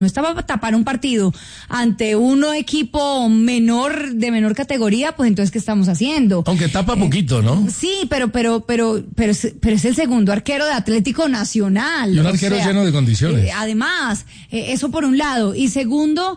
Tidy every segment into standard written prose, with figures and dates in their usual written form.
No estaba para tapar un partido ante un equipo de menor categoría, pues entonces ¿qué estamos haciendo? Aunque tapa poquito, ¿no? Sí, pero es el segundo arquero de Atlético Nacional. Y un arquero lleno de condiciones. Además, eso por un lado. Y segundo,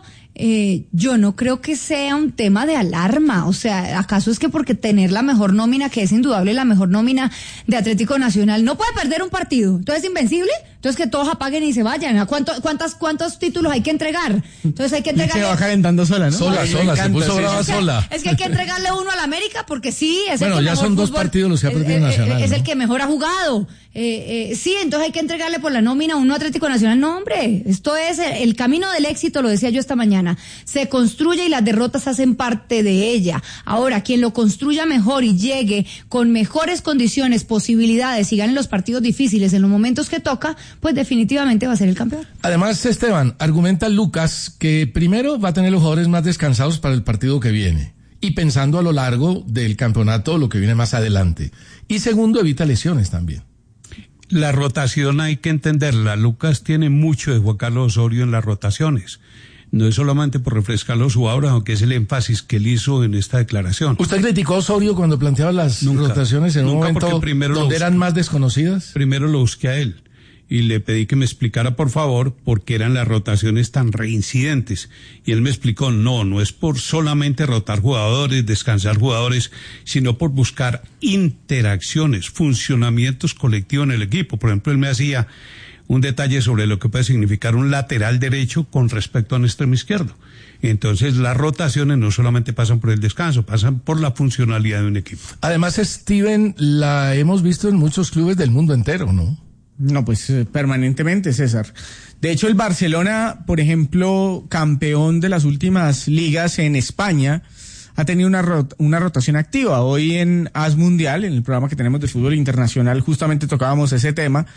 yo no creo que sea un tema de alarma. O sea, ¿acaso es que porque tener la mejor nómina, que es indudable la mejor nómina de Atlético Nacional, no puede perder un partido? ¿Entonces es invencible? Entonces que todos apaguen y se vayan. ¿A cuántos títulos hay que entregar? Entonces hay que entregarle... Se va calentando sola, ¿no? Sola, se puso brava sola. Es que hay que entregarle uno al América porque sí, es bueno, el que ya mejor son dos partidos los que ha perdido Nacional. Es ¿no? el que mejor ha jugado. Sí, entonces hay que entregarle por la nómina uno a Atlético Nacional. No, hombre, esto es el camino del éxito, lo decía yo esta mañana. Se construye y las derrotas hacen parte de ella. Ahora, quien lo construya mejor y llegue con mejores condiciones, posibilidades y gane los partidos difíciles en los momentos que toca, pues definitivamente va a ser el campeón. Además, Esteban, argumenta Lucas que primero va a tener los jugadores más descansados para el partido que viene y pensando a lo largo del campeonato lo que viene más adelante. Y segundo, evita lesiones también. La rotación hay que entenderla. Lucas tiene mucho de Juan Carlos Osorio en las rotaciones. No es solamente por refrescar los jugadores, aunque es el énfasis que él hizo en esta declaración. ¿Usted criticó a Osorio cuando planteaba las rotaciones en un momento donde eran más desconocidas? Primero lo busqué a él y le pedí que me explicara, por favor, por qué eran las rotaciones tan reincidentes. Y él me explicó, no es por solamente rotar jugadores, descansar jugadores, sino por buscar interacciones, funcionamientos colectivos en el equipo. Por ejemplo, él me hacía un detalle sobre lo que puede significar un lateral derecho con respecto a un extremo izquierdo. Entonces, las rotaciones no solamente pasan por el descanso, pasan por la funcionalidad de un equipo. Además, Steven, la hemos visto en muchos clubes del mundo entero, ¿no? No, pues permanentemente, César. De hecho, el Barcelona, por ejemplo, campeón de las últimas ligas en España, ha tenido una rotación activa. Hoy en AS Mundial, en el programa que tenemos de fútbol internacional, justamente tocábamos ese tema.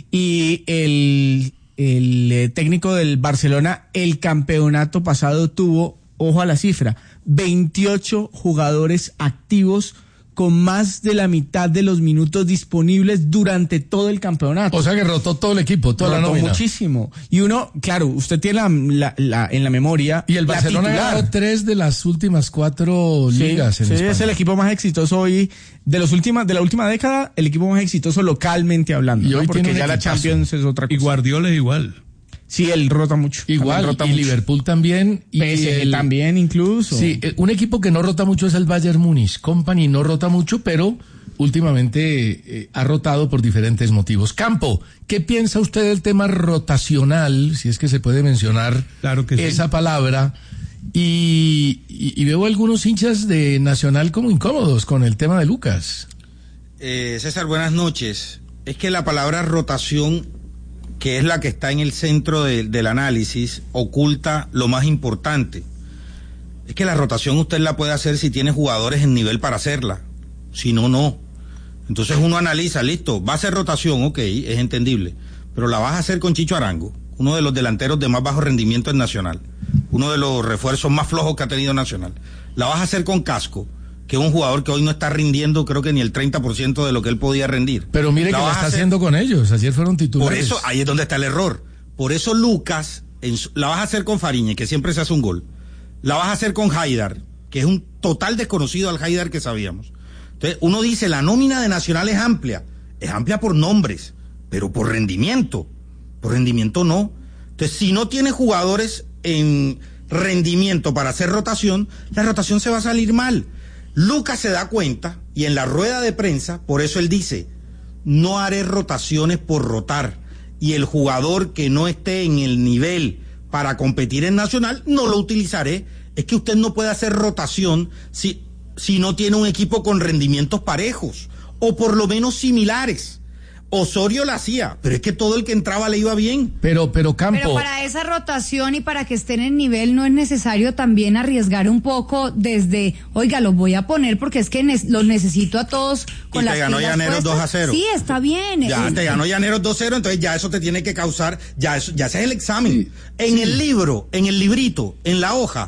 Y el técnico del Barcelona, el campeonato pasado tuvo, ojo a la cifra, 28 jugadores activos con más de la mitad de los minutos disponibles durante todo el campeonato. O sea que rotó todo el equipo, toda la nómina. Muchísimo. Y uno, claro, usted tiene en la memoria. Y el Barcelona ha ganado 3 de las últimas 4 ligas en España. Es el equipo más exitoso hoy de la última década, el equipo más exitoso localmente hablando. Y hoy porque ya la Champions es otra cosa. Y Guardiola es igual. Sí, él rota mucho. Igual, rota y mucho. Liverpool también. Y PSG también incluso. Sí, un equipo que no rota mucho es el Bayern Múnich. Company no rota mucho, pero últimamente ha rotado por diferentes motivos. Campo, ¿qué piensa usted del tema rotacional, si es que se puede mencionar esa palabra? Y veo algunos hinchas de Nacional como incómodos con el tema de Lucas. César, buenas noches. Es que la palabra rotación, que es la que está en el centro del análisis, oculta lo más importante. Es que la rotación usted la puede hacer si tiene jugadores en nivel para hacerla. Si no, no. Entonces uno analiza, listo, va a ser rotación, ok, es entendible. Pero la vas a hacer con Chicho Arango, uno de los delanteros de más bajo rendimiento en Nacional, uno de los refuerzos más flojos que ha tenido Nacional. La vas a hacer con Casco, que es un jugador que hoy no está rindiendo, creo que ni el 30% de lo que él podía rendir. Pero mire que la está haciendo con ellos, ayer fueron titulares. Por eso, ahí es donde está el error. Por eso Lucas, la vas a hacer con Fariñez, que siempre se hace un gol. La vas a hacer con Haidar, que es un total desconocido al Haidar que sabíamos. Entonces, uno dice, la nómina de Nacional es amplia por nombres, pero por rendimiento no. Entonces, si no tiene jugadores en rendimiento para hacer rotación, la rotación se va a salir mal. Lucas se da cuenta y en la rueda de prensa, por eso él dice, no haré rotaciones por rotar, y el jugador que no esté en el nivel para competir en Nacional no lo utilizaré. Es que usted no puede hacer rotación si no tiene un equipo con rendimientos parejos o por lo menos similares. Osorio la hacía, pero es que todo el que entraba le iba bien. Pero Campo. Pero para esa rotación y para que estén en nivel no es necesario también arriesgar un poco desde, oiga, los voy a poner porque es que los necesito a todos con las pilas puestas. Y te ganó Llaneros 2-0. Sí, está bien. Ya te ganó Llaneros 2-0, entonces ya eso te tiene que causar, ya ese es el examen. En el libro, en el librito, en la hoja,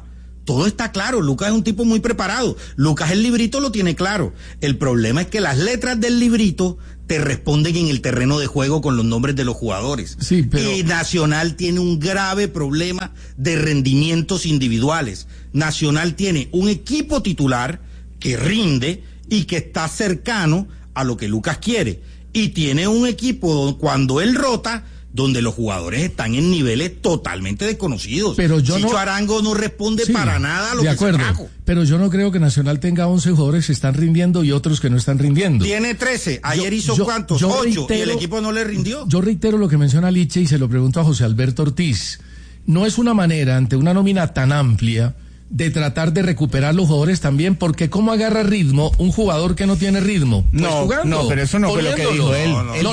todo está claro. Lucas es un tipo muy preparado. Lucas el librito lo tiene claro. El problema es que las letras del librito te responden en el terreno de juego con los nombres de los jugadores. Sí, pero... Y Nacional tiene un grave problema de rendimientos individuales. Nacional tiene un equipo titular que rinde y que está cercano a lo que Lucas quiere. Y tiene un equipo cuando él rota, donde los jugadores están en niveles totalmente desconocidos. Pero yo Chicho no... Arango no responde para nada a lo de que acuerdo, se trajo. Pero yo no creo que Nacional tenga 11 jugadores que están rindiendo y otros que no están rindiendo. Tiene 13, ayer hizo ¿cuántos? 8, y el equipo no le rindió. Yo reitero lo que menciona Liche y se lo pregunto a José Alberto Ortiz. No es una manera, ante una nómina tan amplia, de tratar de recuperar los jugadores también, porque ¿cómo agarra ritmo un jugador que no tiene ritmo? Pues no, jugando, no, pero eso no fue lo que dijo él. Él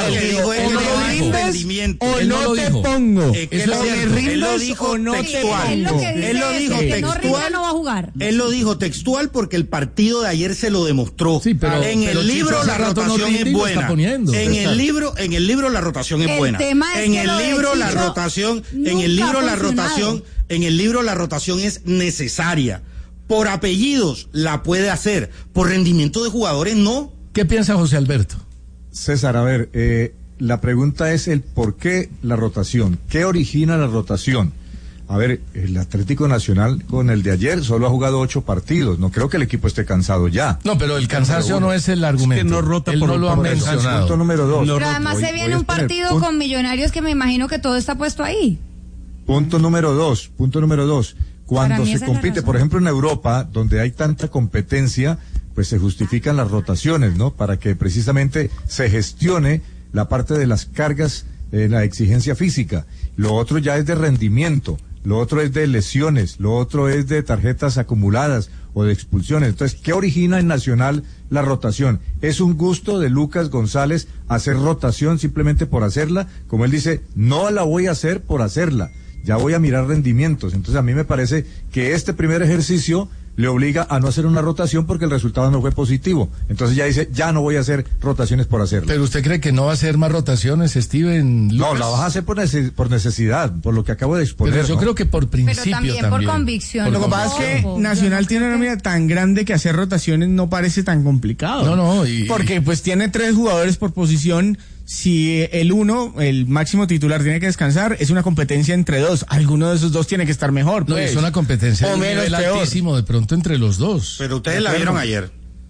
no te pongo. Él lo dijo textual. Él lo dijo textual. No va a jugar. Él lo dijo textual porque el partido de ayer se lo demostró. Sí, pero en el libro la rotación es buena. En el libro la rotación es buena. En el libro la rotación es necesaria. Por apellidos la puede hacer, por rendimiento de jugadores no. ¿Qué piensa José Alberto? César, a ver, la pregunta es el por qué la rotación. ¿Qué origina la rotación? A ver, el Atlético Nacional con el de ayer solo ha jugado 8 partidos. No creo que el equipo esté cansado ya. No, pero el cansancio no es el argumento. Es que no rota. Él no lo ha mencionado. Punto número 2. Pero además se viene un partido con Millonarios que me imagino que todo está puesto ahí. Punto número 2. Cuando se compite, por ejemplo, en Europa, donde hay tanta competencia, pues se justifican las rotaciones, ¿no? Para que precisamente se gestione la parte de las cargas, la exigencia física. Lo otro ya es de rendimiento, lo otro es de lesiones, lo otro es de tarjetas acumuladas o de expulsiones. Entonces, ¿qué origina en Nacional la rotación? ¿Es un gusto de Lucas González hacer rotación simplemente por hacerla? Como él dice, no la voy a hacer por hacerla. Ya voy a mirar rendimientos. Entonces a mí me parece que este primer ejercicio le obliga a no hacer una rotación porque el resultado no fue positivo. Entonces ya dice, ya no voy a hacer rotaciones por hacerlo. ¿Pero usted cree que no va a hacer más rotaciones, Steven Lucas? No, la vas a hacer por necesidad, por lo que acabo de exponer. Pero yo creo que por principio pero también. Por convicción. Lo que pasa es que Nacional tiene una nómina tan grande que hacer rotaciones no parece tan complicado. No. Porque pues tiene 3 jugadores por posición. Si el máximo titular tiene que descansar, es una competencia entre 2. Alguno de esos 2 tiene que estar mejor. No, es una competencia de un nivel altísimo de pronto entre los 2. Pero ustedes la vieron ayer.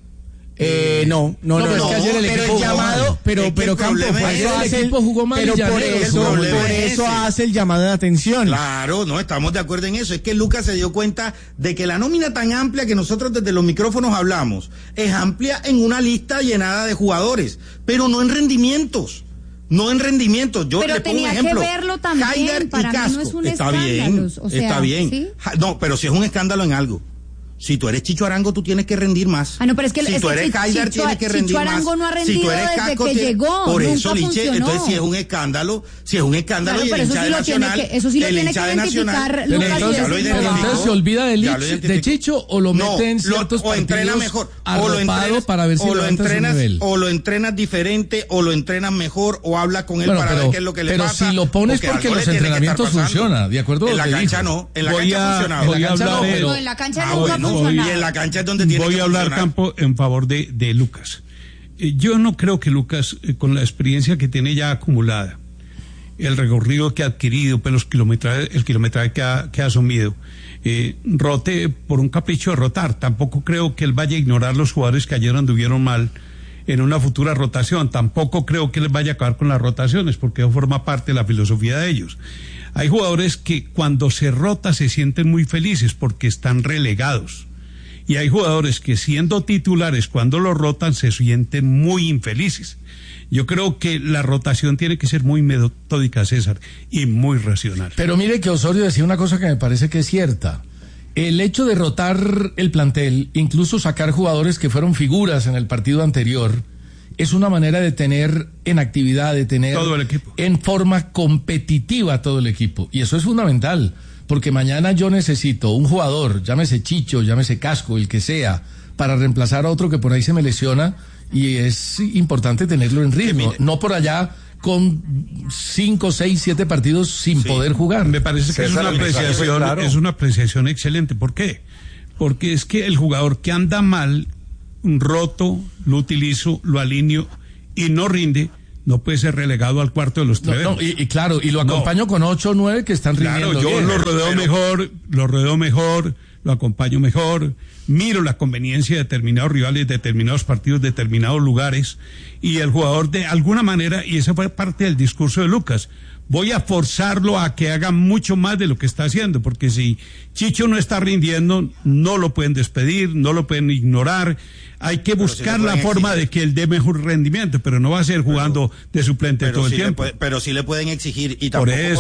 No, es que ayer el equipo llamado, pero Campo, el equipo jugó mal, pero por eso hace el llamado de atención. Claro, no estamos de acuerdo en eso. Es que Lucas se dio cuenta de que la nómina tan amplia que nosotros desde los micrófonos hablamos es amplia en una lista llenada de jugadores, pero no en rendimientos. Yo pero le pongo un ejemplo. Que verlo también. Haider para y Casco. mí no es un está escándalo. bien, está bien. ¿Sí? No, pero si es un escándalo en algo. Si tú eres Chicho Arango, tú tienes que rendir más. No, pero es que si tú eres Haider, tienes que rendir más. Chicho Arango no ha rendido si tú eres desde Casco, que llegó. Por nunca eso, Liche, funcionó. entonces si es un escándalo, claro, y el hincha de Nacional, eso sí lo tiene que identificar Lucas. Entonces se olvida de Chicho o lo mete en ciertos o entrena mejor, o lo entrenas diferente, o lo entrenas mejor, o habla con él para ver qué es lo que le pasa. Pero si lo pones porque los entrenamientos funcionan, ¿de acuerdo? En la cancha no, en la cancha funcionaba. En la cancha nunca funcionaba. Y en la cancha es donde tiene que funcionar. Voy a hablar, Campo, en favor de Lucas. Yo no creo que Lucas, con la experiencia que tiene ya acumulada, el recorrido que ha adquirido, pues el kilometraje que ha asumido, rote por un capricho de rotar. Tampoco creo que él vaya a ignorar los jugadores que ayer anduvieron mal en una futura rotación. Tampoco creo que él vaya a acabar con las rotaciones, porque eso forma parte de la filosofía de ellos. Hay jugadores que cuando se rota se sienten muy felices porque están relegados. Y hay jugadores que siendo titulares cuando lo rotan se sienten muy infelices. Yo creo que la rotación tiene que ser muy metódica, César, y muy racional. Pero mire que Osorio decía una cosa que me parece que es cierta. El hecho de rotar el plantel, incluso sacar jugadores que fueron figuras en el partido anterior, es una manera de tener en actividad, de tener todo el equipo en forma competitiva todo el equipo. Y eso es fundamental, porque mañana yo necesito un jugador, llámese Chicho, llámese Casco, el que sea, para reemplazar a otro que por ahí se me lesiona, y es importante tenerlo en ritmo, no por allá con 5, 6, 7 partidos sin poder jugar. Me parece que es una apreciación excelente. ¿Por qué? Porque es que el jugador que anda mal, roto, lo utilizo, lo alineo y no rinde, no puede ser relegado al cuarto de los treveros. Y claro, y lo acompaño con 8 o 9 que están rindiendo. Claro, yo bien. lo rodeo mejor, lo acompaño mejor, miro la conveniencia de determinados rivales, determinados partidos, determinados lugares, y el jugador de alguna manera, y esa fue parte del discurso de Lucas, voy a forzarlo a que haga mucho más de lo que está haciendo, porque si Chicho no está rindiendo, no lo pueden despedir, no lo pueden ignorar, hay que buscar la forma de que él dé mejor rendimiento, pero no va a ser jugando de suplente todo el tiempo. Pero sí le pueden exigir, y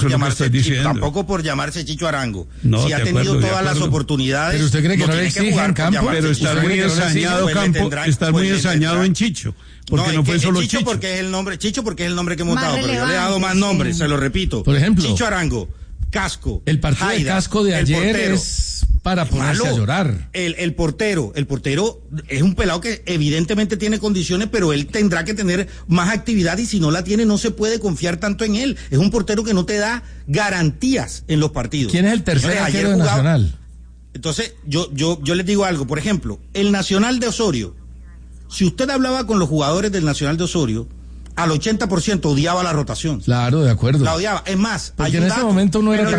tampoco por llamarse Chicho Arango. No, si ha tenido todas las oportunidades. Pero usted cree que no le exigen, Campo. Pero está muy ensañado, Campo, está muy ensañado en Chicho. Porque no fue solo Chicho. Porque es el nombre que hemos dado, pero yo le he dado más nombres, se lo repito. Por ejemplo, Chicho Arango, Casco. El partido de Casco de ayer portero, es para ponerse a llorar. El portero es un pelado que evidentemente tiene condiciones, pero él tendrá que tener más actividad, y si no la tiene no se puede confiar tanto en él. Es un portero que no te da garantías en los partidos. ¿Quién es el tercer arquero de Nacional? Entonces, yo les digo algo, por ejemplo, el Nacional de Osorio. Si usted hablaba con los jugadores del Nacional de Osorio, al 80% odiaba la rotación. Claro, de acuerdo. La odiaba. Es más, porque en ese momento no era tan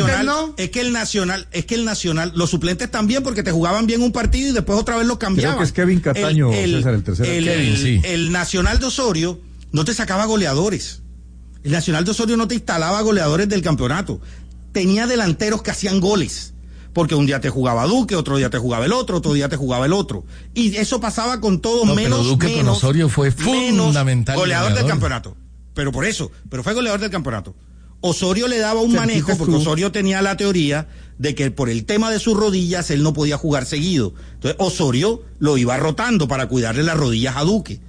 Es que el Nacional, los suplentes también, porque te jugaban bien un partido y después otra vez los cambiaban. Creo que es Kevin Cataño, César, el tercero. El Nacional de Osorio no te sacaba goleadores. El Nacional de Osorio no te instalaba goleadores del campeonato. Tenía delanteros que hacían goles. Porque un día te jugaba Duque, otro día te jugaba el otro día te jugaba el otro. Y eso pasaba con todos, pero Duque con Osorio fue fundamental. Goleador del campeonato. Pero fue goleador del campeonato. Osorio le daba un manejo, porque Osorio tenía la teoría de que por el tema de sus rodillas él no podía jugar seguido. Entonces Osorio lo iba rotando para cuidarle las rodillas a Duque.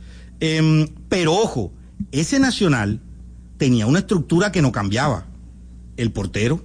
Pero ojo, ese Nacional tenía una estructura que no cambiaba. El portero,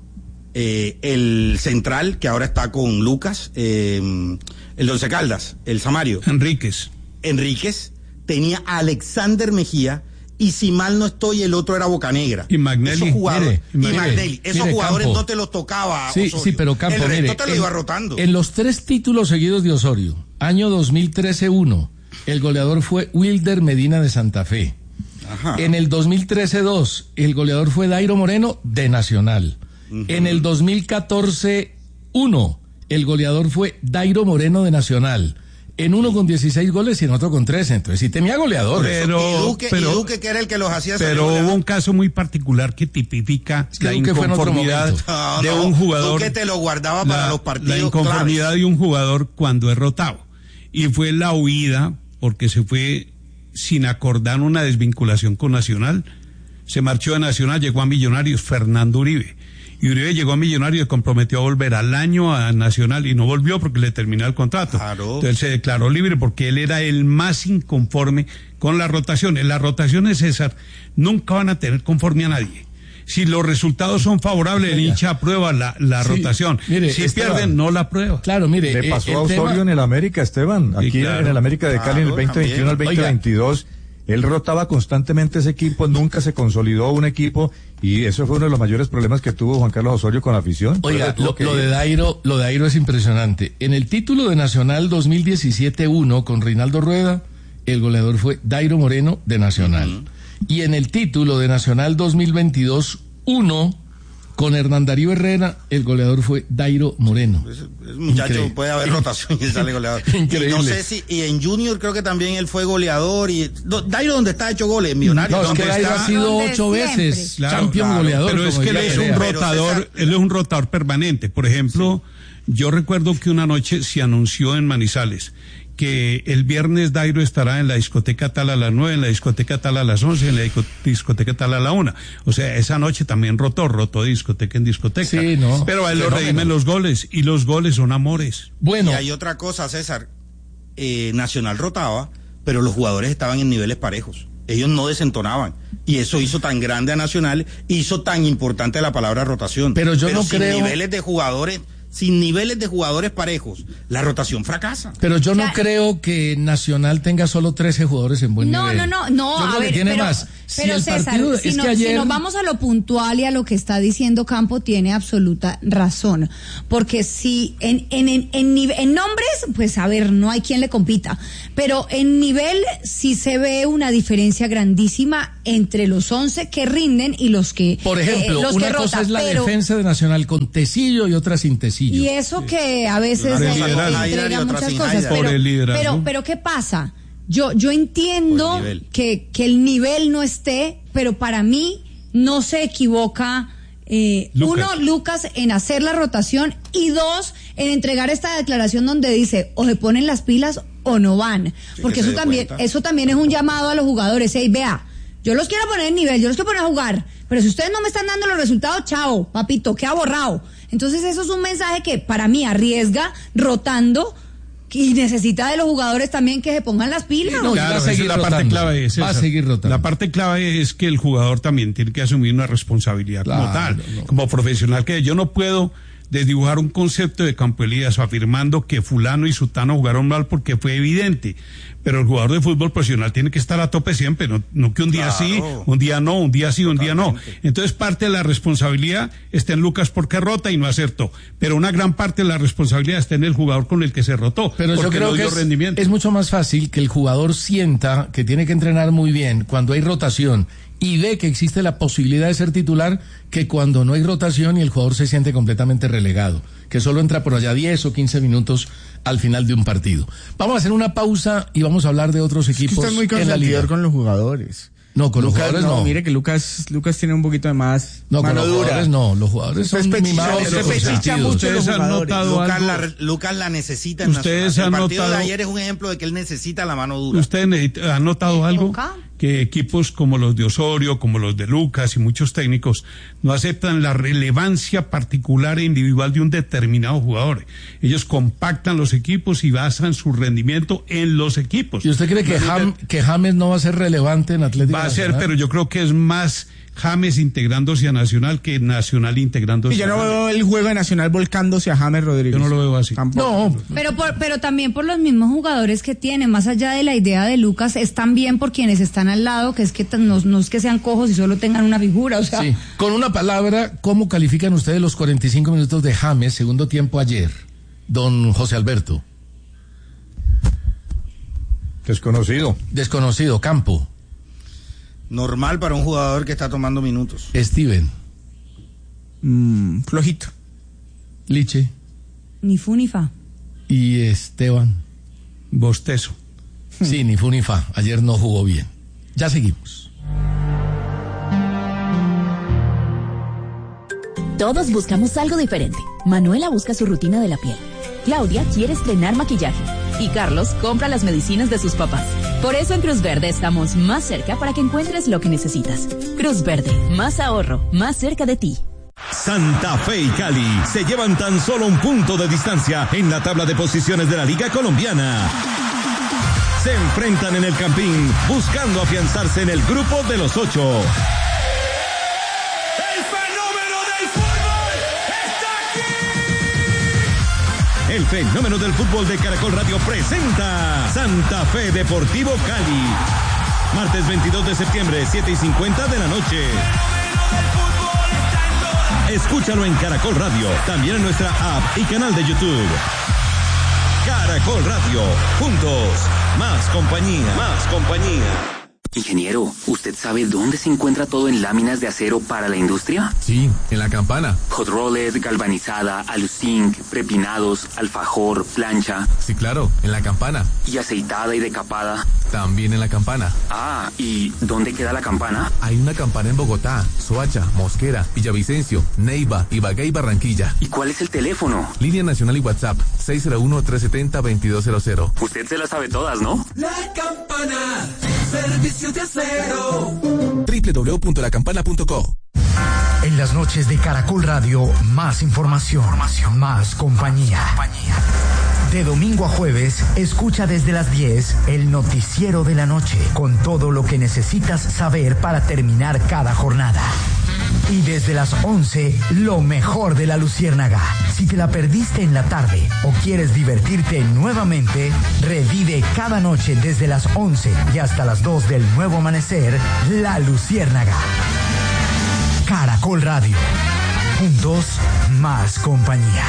el central, que ahora está con Lucas, el de Once Caldas, el Samario. Enríquez, tenía a Alexander Mejía, y si mal no estoy, el otro era Bocanegra. Y Magnelli. Esos jugadores Campo, no te los tocaba sí, Osorio. Sí, pero Campo, el resto te lo iba rotando. En los 3 títulos seguidos de Osorio, año 2013-1, el goleador fue Wilder Medina de Santa Fe. Ajá. En el 2013-2, el goleador fue Dairo Moreno de Nacional. Uh-huh. En el 2014-1, el goleador fue Dairo Moreno de Nacional. En uno con 16 goles y en otro con 13. Entonces sí tenía goleadores. Y Duque, que era el que los hacía. Pero hubo un caso muy particular que tipifica la inconformidad de un jugador. Duque te lo guardaba para los partidos. La inconformidad claves de un jugador cuando es rotado. Y fue la huida, porque se fue sin acordar una desvinculación con Nacional. Se marchó de Nacional, llegó a Millonarios, Fernando Uribe. Y Uribe llegó a Millonarios y comprometió a volver al año a Nacional y no volvió porque le terminó el contrato. Claro. Entonces se declaró libre porque él era el más inconforme con las rotaciones. Las rotaciones, César, nunca van a tener conforme a nadie. Si los resultados son favorables, el hincha aprueba la rotación. Mire, si pierden, no la aprueba. Claro, mire. Le pasó a Osorio en el América, Esteban. Aquí en el América de Cali en el 2021 al 2022. Él rotaba constantemente ese equipo, nunca se consolidó un equipo, y eso fue uno de los mayores problemas que tuvo Juan Carlos Osorio con la afición. Oiga, lo de Dairo es impresionante. En el título de Nacional 2017-1 con Reinaldo Rueda, el goleador fue Dairo Moreno de Nacional. Uh-huh. Y en el título de Nacional 2022-1 con Hernán Darío Herrera, el goleador fue Dairo Moreno. Ese muchacho increíble. Puede haber rotación y sale goleador. Increíble. Y no sé si, y en Junior creo que también él fue goleador. Y Dairo, donde está hecho goles, Millonarios. No, es que Dairo ha sido 8 veces champion goleador. Pero es que él es un rotador, él es un rotador permanente. Por ejemplo, yo recuerdo que una noche se anunció en Manizales que el viernes Dairo estará en la discoteca tal a las 9, en la discoteca tal a las 11, en la discoteca tal a la 1. O sea, esa noche también rotó de discoteca en discoteca. Sí, no. Pero a él lo redimen los goles, y los goles son amores. Bueno. Y hay otra cosa, César. Nacional rotaba, pero los jugadores estaban en niveles parejos. Ellos no desentonaban. Y eso hizo tan grande a Nacional, hizo tan importante la palabra rotación. Pero yo no sin creo. niveles de jugadores sin niveles de jugadores parejos, la rotación fracasa. Pero yo no creo que Nacional tenga solo 13 jugadores en buen nivel. No, yo creo que tiene más. Pero César, si nos vamos a lo puntual y a lo que está diciendo Campo, tiene absoluta razón. Porque si en nombres, pues a ver, no hay quien le compita. Pero en nivel sí se ve una diferencia grandísima entre los 11 que rinden y los que por ejemplo, los una que cosa rota, es la defensa de Nacional con Tecillo y otra sin Tecillo. Y eso que a veces entrega muchas cosas. Pero ¿qué pasa? Yo entiendo que el nivel no esté, pero para mí no se equivoca Lucas en hacer la rotación y 2 en entregar esta declaración donde dice o se ponen las pilas o no van, porque eso también es un llamado a los jugadores. Hey, vea, yo los quiero poner en nivel, yo los quiero poner a jugar, pero si ustedes no me están dando los resultados, chao, papito, queda borrado. Entonces eso es un mensaje que para mí arriesga rotando y necesita de los jugadores también que se pongan las pilas. No, claro, la parte clave es esa. Va a seguir rotando. La parte clave es que el jugador también tiene que asumir una responsabilidad como tal, como profesional, que yo no puedo desdibujar un concepto de Campo Elías afirmando que fulano y sutano jugaron mal porque fue evidente. Pero el jugador de fútbol profesional tiene que estar a tope siempre, no que un día sí, un día no, un día sí, un día no. Entonces parte de la responsabilidad está en Lucas porque rota y no acertó, pero una gran parte de la responsabilidad está en el jugador con el que se rotó, pero porque yo creo no dio rendimiento. Es mucho más fácil que el jugador sienta que tiene que entrenar muy bien cuando hay rotación y ve que existe la posibilidad de ser titular, que cuando no hay rotación y el jugador se siente completamente relegado, que solo entra por allá 10 o 15 minutos al final de un partido. Vamos a hacer una pausa y vamos a hablar de otros equipos es que muy en la liga. con los jugadores. No, con Lucas, los jugadores no. Mire que Lucas tiene un poquito de más mano dura. Los jugadores son mimados. Ustedes han notado Lucas la necesita en Ustedes Nacional. El partido de ayer es un ejemplo de que él necesita la mano dura. ¿Ustedes han notado algo? Que equipos como los de Osorio, como los de Lucas y muchos técnicos no aceptan la relevancia particular e individual de un determinado jugador. Ellos compactan los equipos y basan su rendimiento en los equipos. ¿Y usted cree que James no va a ser relevante en Atlético Va a Nacional? ser, pero yo creo que es más James integrándose a Nacional que Nacional integrándose yo no veo el juego de Nacional volcándose a James Rodríguez. Yo no lo veo así. Tampoco. No. Pero también por los mismos jugadores que tiene, más allá de la idea de Lucas, es también por quienes están al lado, que es que no es que sean cojos y solo tengan una figura, o sea. Sí. Con una palabra, ¿cómo califican ustedes los 45 minutos de James, segundo tiempo ayer, don José Alberto? Desconocido, Campo. Normal para un jugador que está tomando minutos. Steven. Flojito. Liche. Ni fu ni fa. Y Esteban. Bostezo. Sí, ni fu ni fa. Ayer no jugó bien. Ya seguimos. Todos buscamos algo diferente. Manuela busca su rutina de la piel. Claudia quiere estrenar maquillaje. Y Carlos compra las medicinas de sus papás. Por eso en Cruz Verde estamos más cerca para que encuentres lo que necesitas. Cruz Verde, más ahorro, más cerca de ti. Santa Fe y Cali se llevan tan solo un punto de distancia en la tabla de posiciones de la Liga Colombiana. Se enfrentan en el Campín buscando afianzarse en el grupo de los 8. El fenómeno del fútbol de Caracol Radio presenta Santa Fe Deportivo Cali. Martes 22 de septiembre, 7:50 de la noche. Escúchalo en Caracol Radio, también en nuestra app y canal de YouTube. Caracol Radio, juntos, más compañía, más compañía. Ingeniero, ¿usted sabe dónde se encuentra todo en láminas de acero para la industria? Sí, en La Campana. Hot rolled, galvanizada, aluzinc, prepinados, alfajor, plancha. Sí, claro, en La Campana. ¿Y aceitada y decapada? También en La Campana. Ah, ¿y dónde queda La Campana? Hay una campana en Bogotá, Soacha, Mosquera, Villavicencio, Neiva, Ibagué y Barranquilla. ¿Y cuál es el teléfono? Línea nacional y WhatsApp, 601-370-2200. Usted se las sabe todas, ¿no? La Campana, servicios de acero. www.lacampana.co. En las noches de Caracol Radio, más información, más compañía. De domingo a jueves, escucha desde las 10 el noticiero de la noche, con todo lo que necesitas saber para terminar cada jornada. Y desde las 11, lo mejor de La Luciérnaga. Si te la perdiste en la tarde o quieres divertirte nuevamente, revive cada noche desde las 11 y hasta las 2 del nuevo amanecer, La Luciérnaga. Caracol Radio. Juntos, más compañía.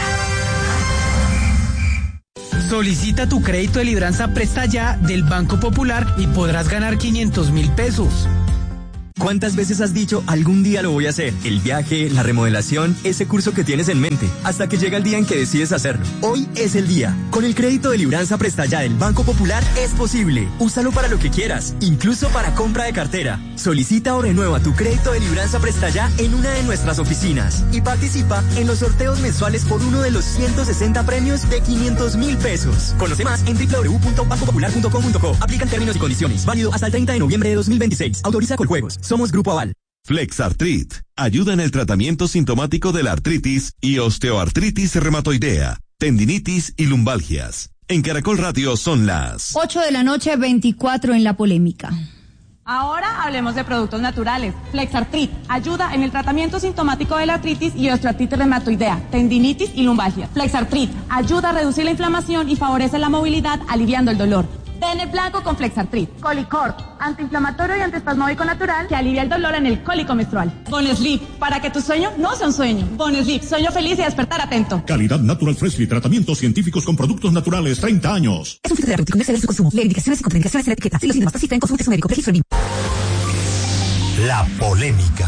Solicita tu crédito de Libranza Presta Ya del Banco Popular y podrás ganar 500.000 pesos. ¿Cuántas veces has dicho, algún día lo voy a hacer? El viaje, la remodelación, ese curso que tienes en mente, hasta que llega el día en que decides hacerlo. Hoy es el día. Con el crédito de Libranza Presta Ya del Banco Popular es posible. Úsalo para lo que quieras, incluso para compra de cartera. Solicita o renueva tu crédito de Libranza Presta Ya en una de nuestras oficinas y participa en los sorteos mensuales por uno de los 160 premios de 500.000 pesos. Conoce más en www.bancopopular.com.co. Aplican términos y condiciones. Válido hasta el 30 de noviembre de 2026. Autoriza Coljuegos. Somos Grupo Aval. Flexartrit ayuda en el tratamiento sintomático de la artritis y osteoartritis reumatoidea, tendinitis y lumbalgias. En Caracol Radio son las 8 de la noche, 24 en La Polémica. Ahora hablemos de productos naturales. Flexartrit ayuda en el tratamiento sintomático de la artritis y osteoartritis reumatoidea, tendinitis y lumbalgias. Flexartrit ayuda a reducir la inflamación y favorece la movilidad, aliviando el dolor. Tene blanco con Flexartrit. Colicort, antiinflamatorio y antiespasmódico natural que alivia el dolor en el cólico menstrual. Bonesleep, para que tu sueño no sea un sueño. Bonesleep, sueño feliz y despertar atento. Calidad Natural Freshly, tratamientos científicos con productos naturales, 30 años. Es un fitoterapéutico no excede su consumo. Lee indicaciones y contraindicaciones en la etiqueta. Si los síntomas persisten, consulte a su médico. Registro BIM. La Polémica.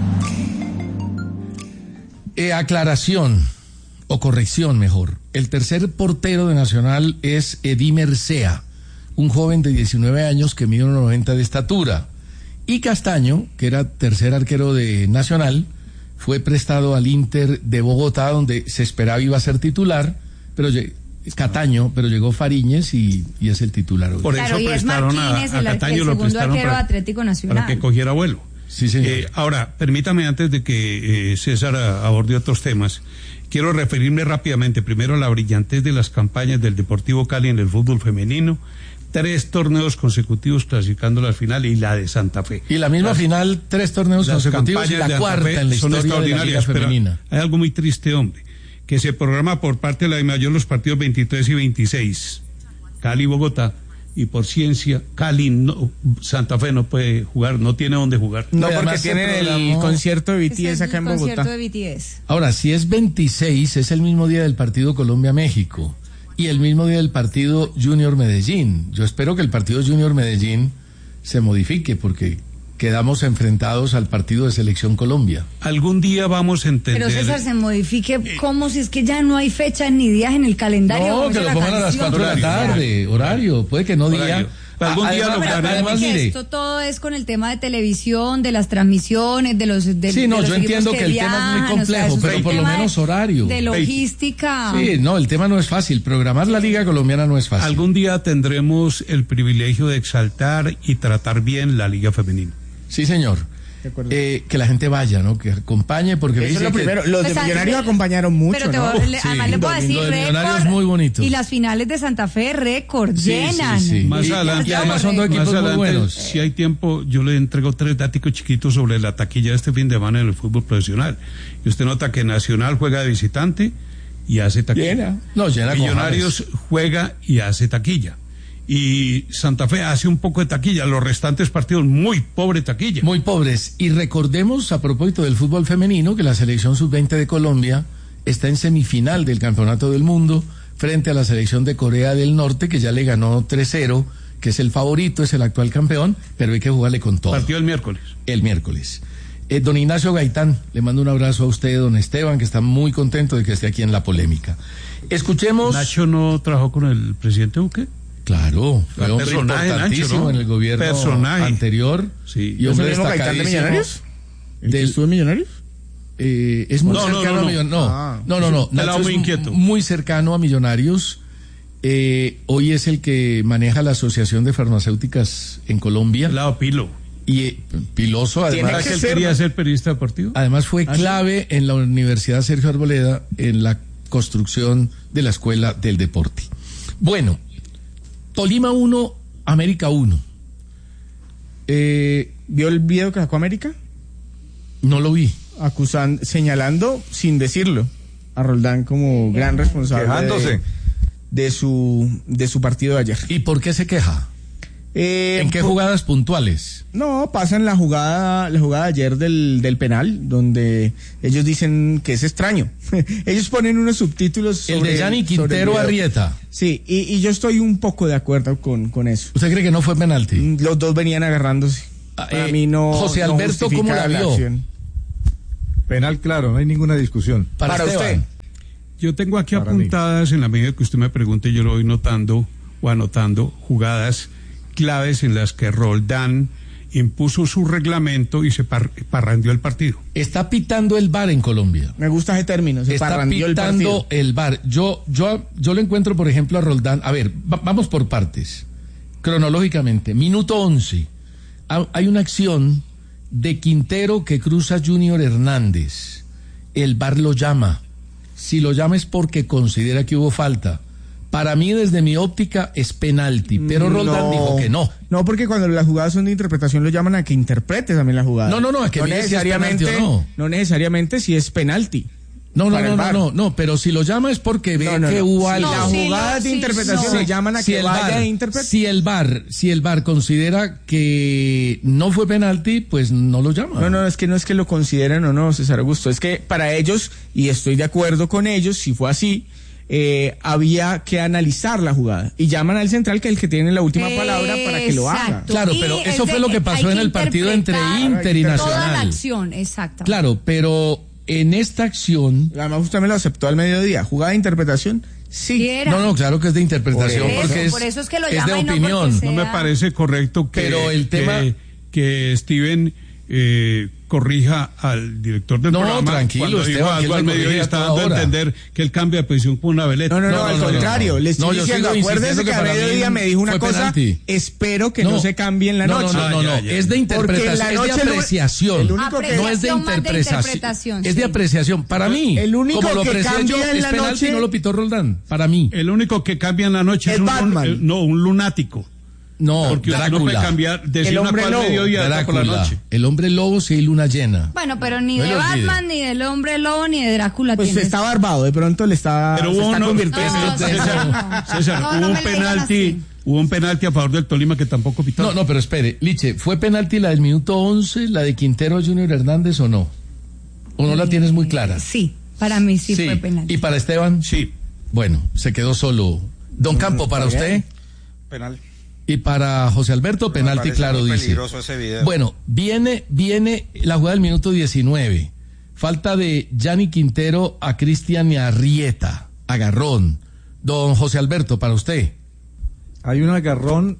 Aclaración, o corrección mejor. El tercer portero de Nacional es Edimer Sea, un joven de 19 años que mide 1,90 de estatura. Y Castaño, que era tercer arquero de Nacional, fue prestado al Inter de Bogotá, donde se esperaba iba a ser titular, pero Cataño, pero llegó Fariñez y es el titular hoy. Por eso claro, prestaron a Cataño, lo prestaron para que cogiera vuelo. Sí, señor. Ahora, permítame, antes de que César aborde otros temas, quiero referirme rápidamente primero a la brillantez de las campañas del Deportivo Cali en el fútbol femenino. 3 torneos consecutivos clasificando a la final y la de Santa Fe. Y la misma final, 3 torneos consecutivos y la cuarta en la historia de la Liga Femenina. Hay algo muy triste, hombre, que se programa por parte de la DIMAYOR los partidos 23 y 26, Cali-Bogotá, y por ciencia, Santa Fe no puede jugar, no tiene dónde jugar. No, porque tiene el concierto de BTS acá en Bogotá. De BTS. Ahora, si es 26, es el mismo día del partido Colombia-México. Y el mismo día del partido Junior Medellín. Yo espero que el partido Junior Medellín se modifique porque quedamos enfrentados al partido de Selección Colombia. Algún día vamos a entender. Pero César, se modifique como si es que ya no hay fechas ni días en el calendario. No, que lo pongan a las 4 de la tarde, horario, puede que no diga. Algún día lo haremos. Esto todo es con el tema de televisión, de las transmisiones, de los sí, no, yo entiendo que el tema es muy complejo, pero por lo menos horario. De logística. Sí, no, el tema no es fácil. Programar la Liga Colombiana no es fácil. Algún día tendremos el privilegio de exaltar y tratar bien la Liga Femenina. Sí, señor. Que la gente vaya, ¿no? Que acompañe, porque eso es lo primero. Los de Millonarios acompañaron mucho, pero además le puedo decir, récord, es muy bonito. Y las finales de Santa Fe, récord, llenan. Sí. Más adelante, y además son 2 equipos muy buenos. Si hay tiempo, yo le entrego 3 datos chiquitos sobre la taquilla de este fin de semana en el fútbol profesional. Y usted nota que Nacional juega de visitante y hace taquilla. Llena Millonarios juega y hace taquilla. Y Santa Fe hace un poco de taquilla, los restantes partidos muy pobre taquilla. Muy pobres. Y recordemos, a propósito del fútbol femenino, que la selección sub-20 de Colombia está en semifinal del Campeonato del Mundo frente a la selección de Corea del Norte, que ya le ganó 3-0, que es el favorito, es el actual campeón, pero hay que jugarle con todo. Partido el miércoles. El miércoles. Don Ignacio Gaitán, le mando un abrazo a usted, don Esteban, que está muy contento de que esté aquí en La Polémica. Escuchemos... ¿Nacho no trabajó con el presidente Duque? Claro, fue un personaje importantísimo, Nacho, ¿no? En el gobierno anterior. Sí. ¿Y hombre destacadísimo? ¿De Millonarios? ¿Estuvo en Millonarios? Es muy cercano a Millonarios. No. Nacho muy inquieto. Muy cercano a Millonarios. Hoy es el que maneja la Asociación de Farmacéuticas en Colombia. El lado Pilo. Y Piloso, además. ¿Que él quería ser periodista deportivo? Además fue clave en la Universidad Sergio Arboleda en la construcción de la Escuela del Deporte. Bueno. Tolima 1, América 1. ¿Vio el video que sacó América? No lo vi. señalando sin decirlo a Roldán como gran responsable quejándose de su partido de ayer. ¿Y por qué se queja? ¿En qué jugadas puntuales? No, pasan la jugada de ayer del penal, donde ellos dicen que es extraño. Ellos ponen unos subtítulos el de Gianni Quintero Arrieta. Sí, y yo estoy un poco de acuerdo con eso. ¿Usted cree que no fue penalti? Los dos venían agarrándose. Para mí no. José Alberto, no ¿cómo la vio? Penal, claro, no hay ninguna discusión. Para usted. Yo tengo aquí apuntadas, en la medida que usted me pregunte, yo lo voy notando o anotando, jugadas claves en las que Roldán impuso su reglamento y se parrandió el partido. Está pitando el VAR en Colombia. Me gusta ese término, se está parrandió el partido. Está pitando el VAR. Yo lo encuentro, por ejemplo, a Roldán. A ver, vamos por partes. Cronológicamente, minuto 11. Hay una acción de Quintero que cruza Junior Hernández. El VAR lo llama. Si lo llama es porque considera que hubo falta. Para mí, desde mi óptica, es penalti, pero Roldán dijo que no. No, porque cuando las jugadas son de interpretación, lo llaman a que interprete también la jugada. No, a que mire si es penalti o no. No necesariamente si es penalti. No, pero si lo llama es porque ve que hubo algo. Las jugadas de interpretación lo llaman a que vaya a interpretar. Si el VAR considera que no fue penalti, pues no lo llama. No es que lo consideren o no, César Augusto. Es que para ellos, y estoy de acuerdo con ellos, si fue así, había que analizar la jugada y llaman al central, que es el que tiene la última palabra, para que lo haga. Claro, pero eso fue lo que pasó en el partido entre Inter y Nacional. Toda la acción, exacto. Claro, pero en esta acción, además usted me lo aceptó al mediodía, jugada de interpretación. Sí. No, claro que es de interpretación, por eso es que lo es llama de y no opinión. porque No me parece correcto pero el tema que Steven corrija al director del programa. Tranquilo, cuando dijo algo al mediodía, está dando a entender que él cambia de posición con una veleta. No, al contrario, le estoy diciendo, acuérdese que a mediodía me dijo una cosa, penalti. Espero que no se cambie en la noche. No, es de interpretación, es de apreciación, no es de interpretación, es de apreciación. Para mí, el único como lo que cambia yo, en es la penalti, noche, no lo pitó Roldán, para mí. El único que cambia en la noche es un lunático. No, porque Drácula. No puede cambiar de una cual mediodía por la noche. El hombre lobo si hay luna llena. Bueno, pero ni de Batman, ni del hombre lobo, ni de Drácula. Pues está barbado, de pronto le está, pero se está convirtiendo. César, hubo un penalti a favor del Tolima que tampoco pitó. No, pero espere, Liche, ¿fue penalti la del minuto 11, la de Quintero a Junior Hernández o no? ¿O no la tienes muy clara? Sí, para mí sí fue penalti. ¿Y para Esteban? Sí. Bueno, se quedó solo. Don Campo, ¿para usted? Penal. Y para José Alberto, penalti, claro, dice. Ese video. Bueno, viene la jugada del minuto 19. Falta de Gianni Quintero a Cristian Arrieta. Agarrón. Don José Alberto, para usted. Hay un agarrón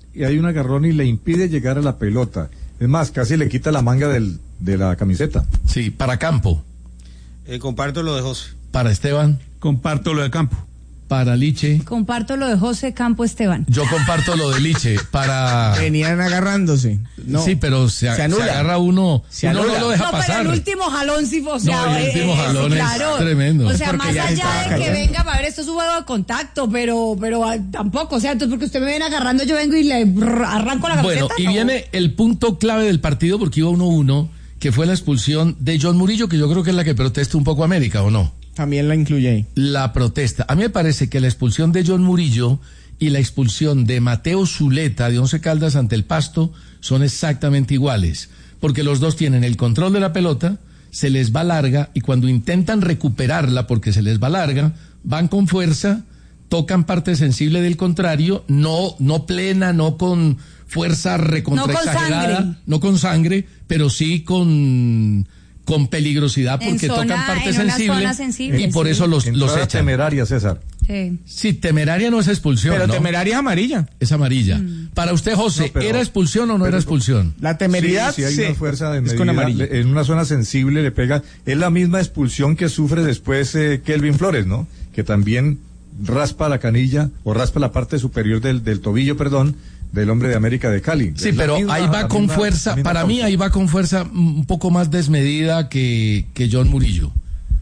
y le impide llegar a la pelota. Es más, casi le quita la manga de la camiseta. Sí, para Campo. Comparto lo de José. Para Esteban. Comparto lo de Campo. Para Liche. Comparto lo de José Campo Esteban. Yo comparto lo de Liche. Para. Venían agarrándose. No. Sí, pero se agarra uno. Uno no lo deja pasar. Pero el último jalón sí, o sea, el último jalón claro, es tremendo. O sea, más allá de que venga para ver, esto es un juego de contacto, pero tampoco, o sea, entonces porque usted me viene agarrando, yo vengo y le arranco la camiseta. Bueno, y viene el punto clave del partido, porque iba 1-1, que fue la expulsión de John Murillo, que yo creo que es la que protesta un poco América, ¿o no? También la incluye ahí. La protesta. A mí me parece que la expulsión de John Murillo y la expulsión de Mateo Zuleta de Once Caldas ante el Pasto son exactamente iguales, porque los dos tienen el control de la pelota, se les va larga y cuando intentan recuperarla porque se les va larga, van con fuerza, tocan parte sensible del contrario, no plena, no con fuerza recontraexagerada, no con sangre, pero sí con peligrosidad porque tocan parte sensible y por eso los echan. Temeraria, César. Sí, temeraria no es expulsión, pero ¿no? temeraria es amarilla. Es amarilla. Para usted, José, ¿era expulsión o no era expulsión? La temeridad sí, hay una fuerza de medida, en una zona sensible le pega. Es la misma expulsión que sufre después Kelvin Flores, ¿no? Que también raspa la canilla o raspa la parte superior del tobillo, del hombre de América de Cali. Sí, pero ahí va con fuerza, para mí ahí va con fuerza un poco más desmedida que John Murillo.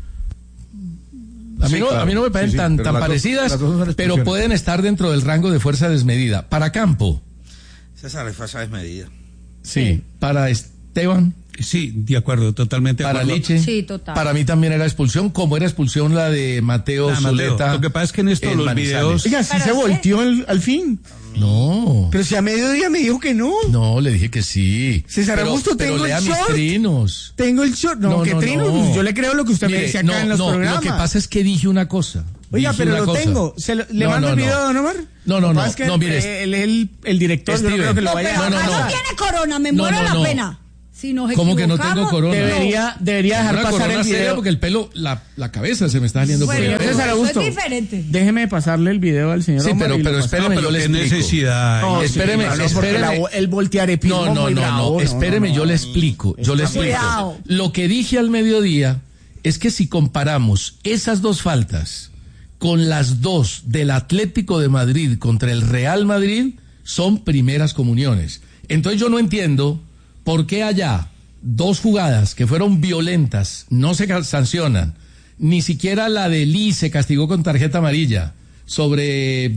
A mí no me parecen tan parecidas, pero pueden estar dentro del rango de fuerza desmedida. Para Campo. César, es fuerza desmedida. Sí. Para Esteban. Sí, de acuerdo, totalmente de acuerdo. Para Liche, sí, total. Para mí también era expulsión, como era expulsión la de Mateo Zuleta. Lo que pasa es que en estos los videos... Oiga, sí se volteó al fin. No. Pero si a mediodía me dijo que no. No, le dije que sí. César Augusto, tengo el short. Trinos. Tengo el short. No, ¿qué trinos? No. Yo le creo lo que usted me dice acá en los programas. Lo que pasa es que dije una cosa. Oiga, pero lo tengo. ¿Le mando el video a Don Omar? No, mire. Él es el director, yo no creo que lo vaya a... No tiene corona, me muero la pena. Si nos ¿Cómo que no tengo corona? Debería dejar pasar el video. Porque el pelo, la cabeza se me está saliendo por el César Augusto, es diferente. Déjeme pasarle el video al señor Omar. Sí, pero espéreme, yo le explico. Necesidad. No, espéreme. El voltearepismo No, espéreme, yo le explico. Lo que dije al mediodía es que si comparamos esas dos faltas con las dos del Atlético de Madrid contra el Real Madrid, son primeras comuniones. Entonces yo no entiendo por qué allá dos jugadas que fueron violentas no se sancionan, ni siquiera la de Lee se castigó con tarjeta amarilla sobre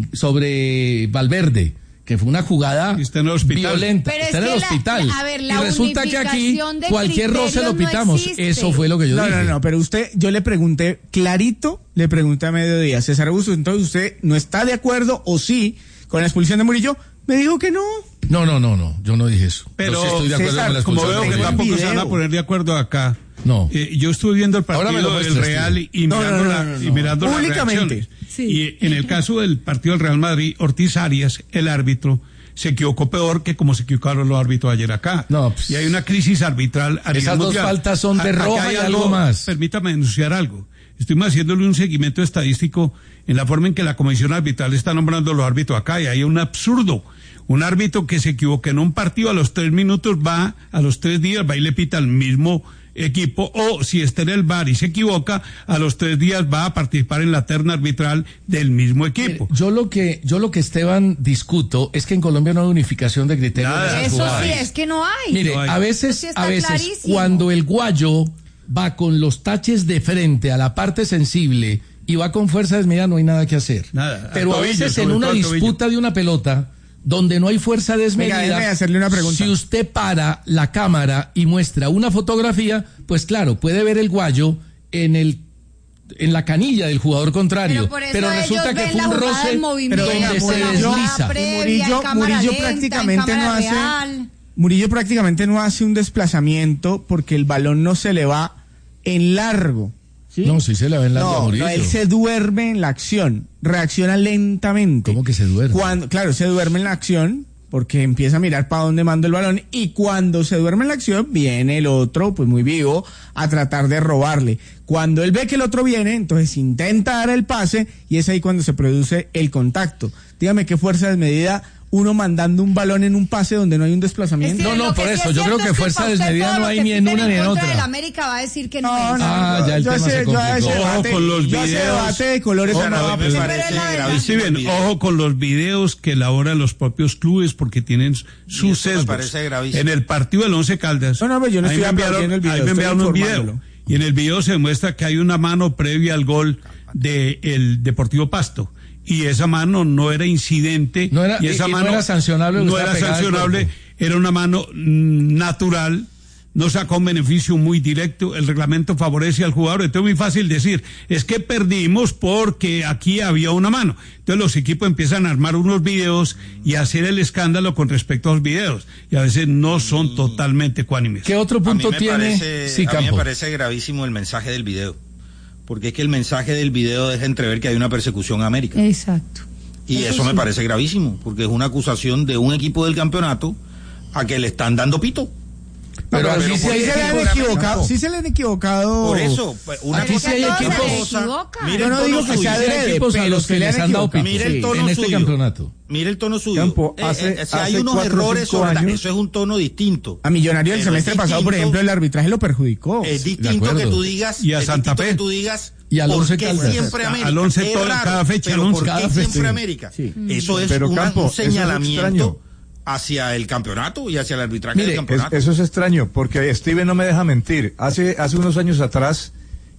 Valverde, que fue una jugada violenta. Pero está en el hospital. Y resulta que aquí cualquier roce lo pitamos. Eso fue lo que yo dije. No, pero yo le pregunté clarito, a mediodía, César Augusto, entonces usted no está de acuerdo o sí con la expulsión de Murillo. Me dijo que no. No, yo no dije eso. Pero sí estoy de acuerdo César, con la expulsión. como veo que tampoco se van a poner de acuerdo acá. No. Yo estuve viendo el partido del Real y mirando las reacciones. Sí. Y en el caso del partido del Real Madrid, Ortiz Arias, el árbitro, se equivocó peor que como se equivocaron los árbitros ayer acá. No, pues, y hay una crisis arbitral a nivel esas dos mundial. faltas son de roja y algo más. Permítame denunciar algo. Estuvimos haciéndole un seguimiento estadístico en la forma en que la comisión arbitral está nombrando los árbitros acá, y hay un absurdo. Un árbitro que se equivoque en un partido a los 3 minutos a los 3 días va y le pita al mismo equipo, o si está en el VAR y se equivoca, a los 3 días va a participar en la terna arbitral del mismo equipo. Yo lo que Esteban discuto es que en Colombia no hay unificación de criterios. Eso sí, es que no hay. Mire, no hay. a veces cuando el guayo va con los taches de frente a la parte sensible y va con fuerza desmedida, no hay nada que hacer. Pero a veces en una disputa de una pelota donde no hay fuerza desmedida, déjame hacerle una pregunta. Si usted para la cámara y muestra una fotografía, pues claro, puede ver el guayo en la canilla del jugador contrario, pero resulta que fue un roce donde se desliza. Murillo prácticamente no hace un desplazamiento porque el balón no se le va en largo. ¿Sí? No, sí se le va en largo a Murillo. No, él se duerme en la acción, reacciona lentamente. ¿Cómo que se duerme? Claro, se duerme en la acción porque empieza a mirar para dónde manda el balón, y cuando se duerme en la acción viene el otro, pues muy vivo, a tratar de robarle. Cuando él ve que el otro viene, entonces intenta dar el pase y es ahí cuando se produce el contacto. Dígame qué fuerza desmedida uno mandando un balón en un pase donde no hay un desplazamiento. No, por eso, yo creo que fuerza desmedida no hay ni en una ni en otra. El América va a decir que no. Ya el tema se complicó. Ojo con los videos. Debate de colores. Ojo con los videos que elaboran los propios clubes porque tienen sus sesgos. En el partido del Once Caldas, yo no estoy aplaudiendo el video, me enviaron un video. Y en el video se muestra que hay una mano previa al gol del Deportivo Pasto. Y esa mano no era incidente. No era sancionable. No era sancionable, era una mano natural. No sacó un beneficio muy directo. El reglamento favorece al jugador. Entonces es muy fácil decir, es que perdimos porque aquí había una mano. Entonces los equipos empiezan a armar unos videos y a hacer el escándalo con respecto a los videos. Y a veces no son totalmente ecuánimes. ¿Qué otro punto tiene? A mí me parece gravísimo el mensaje del video. Porque es que el mensaje del video deja entrever que hay una persecución a América. Exacto. Y eso me parece gravísimo, porque es una acusación de un equipo del campeonato a que le están dando pito. Pero sí se le han equivocado. Por eso, aquí sí hay equipos. Yo no digo que sea adrede, pero los que les han dado pito en este campeonato. Mire el tono suyo. Si hay unos errores sobre eso, es un tono distinto. A Millonarios el semestre pasado, por ejemplo, el arbitraje lo perjudicó. Es distinto que tú digas. Y a Santa Fe. Y al Once Caldas. Siempre América. Al Once cada fecha. Pero ¿por qué siempre América? Eso es un señalamiento hacia el campeonato y hacia el arbitraje del campeonato. Eso es extraño, porque Steven no me deja mentir. Hace unos años atrás,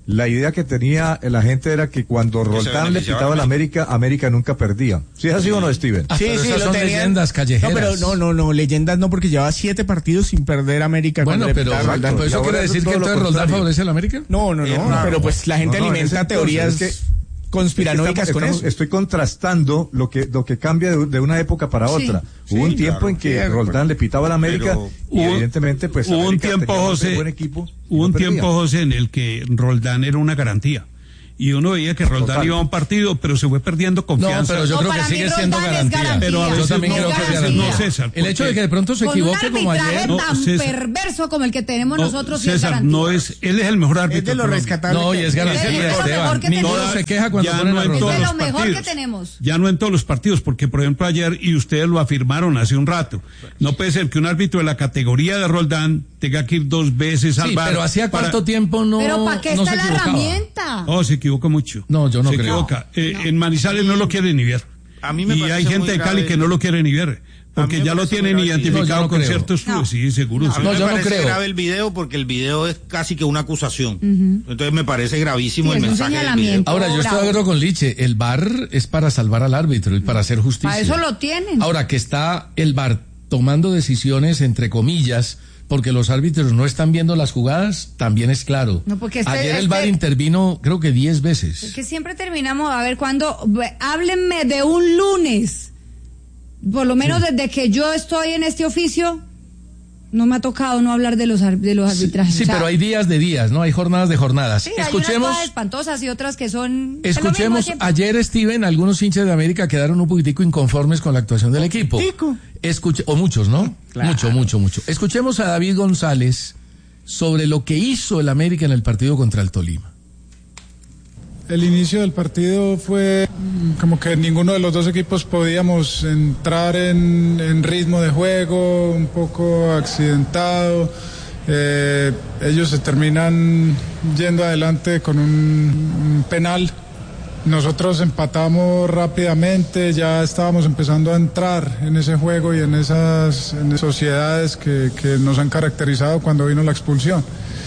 la idea que tenía la gente era que cuando Roldán le pitaba a la América nunca perdía. ¿Sí es así o no, Steven? Sí, pero lo tenían. Leyendas callejeras. No, pero no, leyendas no, porque llevaba 7 partidos sin perder América. Bueno, pero ¿eso quiere decir que entonces Roldán favorece a la América? No, pero pues la gente alimenta teorías conspiranoicas con eso. Estoy contrastando lo que cambia de una época para otra. Hubo un tiempo en que Roldán le pitaba a la América y evidentemente pues hubo un tiempo, José, buen equipo. Hubo un tiempo, José, en el que Roldán era una garantía. Y uno veía que Roldán iba a un partido, pero se fue perdiendo confianza. No, pero yo creo que sigue siendo garantía. Pero a veces yo también creo que es garantía. No, César. El hecho de que de pronto se equivoque como ayer. Con un arbitraje tan perverso como el que tenemos nosotros, sí es garantía. Él es el mejor árbitro. Es de lo rescatable. No, y es garantía, Esteban. Ninguno se queja cuando ponen a Roldán. Es de lo mejor que tenemos. Ya no en todos los partidos, porque por ejemplo ayer, y ustedes lo afirmaron hace un rato, no puede ser que un árbitro de la categoría de Roldán tenga que ir 2 veces al bar. Pero ¿hacía cuánto tiempo no? Pero ¿para qué está la herramienta? Oh, se equivoca mucho. No, yo no creo. Se equivoca. En Manizales no lo quieren ni ver. A mí me y hay gente de Cali que no lo quiere ni ver. Porque ya lo tienen identificado con ciertos clubes. Sí, seguro. No, yo no creo. Grave el video porque el video es casi que una acusación. Entonces me parece gravísimo el mensaje del video. Ahora, yo estoy de acuerdo con Liche. El VAR es para salvar al árbitro y para hacer justicia. Para eso lo tienen. Ahora, que está el VAR tomando decisiones, entre comillas, porque los árbitros no están viendo las jugadas, también es claro. No, porque ayer el VAR intervino, creo que 10 veces. Es que siempre terminamos, a ver, háblenme de un lunes. Por lo menos desde que yo estoy en este oficio, no me ha tocado no hablar de los arbitrajes. Sí, pero hay días de días, ¿no? Hay jornadas de jornadas. Sí, escuchemos, hay unas cosas espantosas y otras que son... Escuchemos, ayer, Steven, algunos hinchas de América quedaron un poquitico inconformes con la actuación del equipo. O muchos, ¿no? Claro. Mucho. Escuchemos a David González sobre lo que hizo el América en el partido contra el Tolima. El inicio del partido fue como que ninguno de los dos equipos podíamos entrar en ritmo de juego, un poco accidentado. Ellos se terminan yendo adelante con un penal. Nosotros empatamos rápidamente, ya estábamos empezando a entrar en ese juego y en esas sociedades que nos han caracterizado cuando vino la expulsión.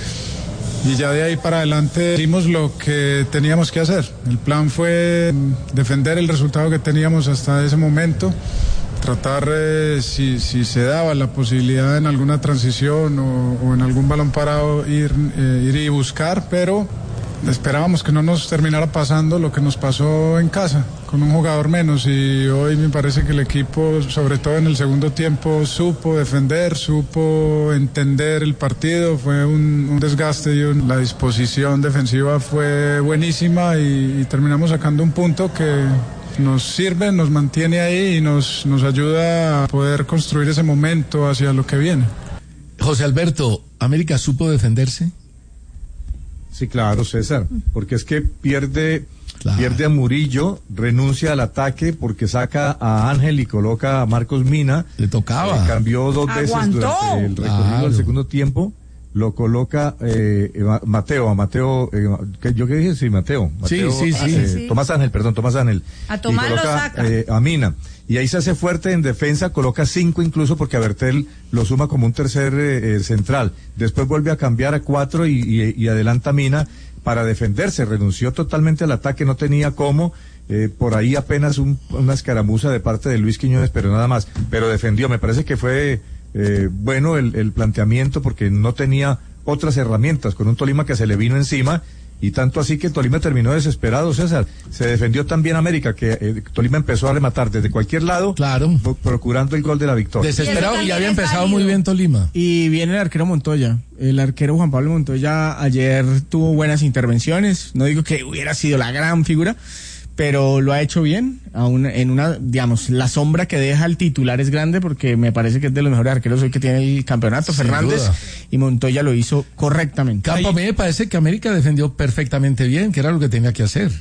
Y ya de ahí para adelante hicimos lo que teníamos que hacer. El plan fue defender el resultado que teníamos hasta ese momento, tratar si se daba la posibilidad en alguna transición o en algún balón parado ir y buscar, pero esperábamos que no nos terminara pasando lo que nos pasó en casa, con un jugador menos, y hoy me parece que el equipo, sobre todo en el segundo tiempo, supo defender, supo entender el partido, fue un desgaste y la disposición defensiva fue buenísima y terminamos sacando un punto que nos sirve, nos mantiene ahí y nos ayuda a poder construir ese momento hacia lo que viene. José Alberto, ¿América supo defenderse? Sí, claro, César, porque es que pierde a Murillo, renuncia al ataque porque saca a Ángel y coloca a Marcos Mina. Le tocaba. Cambió 2 veces durante el recorrido del segundo tiempo. Lo coloca Mateo. ¿Yo qué dije? Sí, Mateo. Sí. Tomás Ángel. A Tomás lo saca. A Mina. Y ahí se hace fuerte en defensa, coloca 5 incluso porque a Bertel lo suma como un tercer central. Después vuelve a cambiar a 4 y adelanta a Mina para defenderse. Renunció totalmente al ataque, no tenía cómo. Por ahí apenas una escaramuza de parte de Luis Quiñones, pero nada más. Pero defendió, me parece que fue bueno el planteamiento porque no tenía otras herramientas con un Tolima que se le vino encima. Y tanto así que Tolima terminó desesperado, César. Se defendió también América, que Tolima empezó a rematar desde cualquier lado, claro, procurando el gol de la victoria. Desesperado, y había empezado muy bien Tolima. Y viene el arquero Montoya. El arquero Juan Pablo Montoya ayer tuvo buenas intervenciones. No digo que hubiera sido la gran figura, pero lo ha hecho bien, en una, digamos, la sombra que deja el titular es grande porque me parece que es de los mejores arqueros hoy que tiene el campeonato, sin Fernández duda. Y Montoya lo hizo correctamente. Campo, a mí me parece que América defendió perfectamente bien, que era lo que tenía que hacer.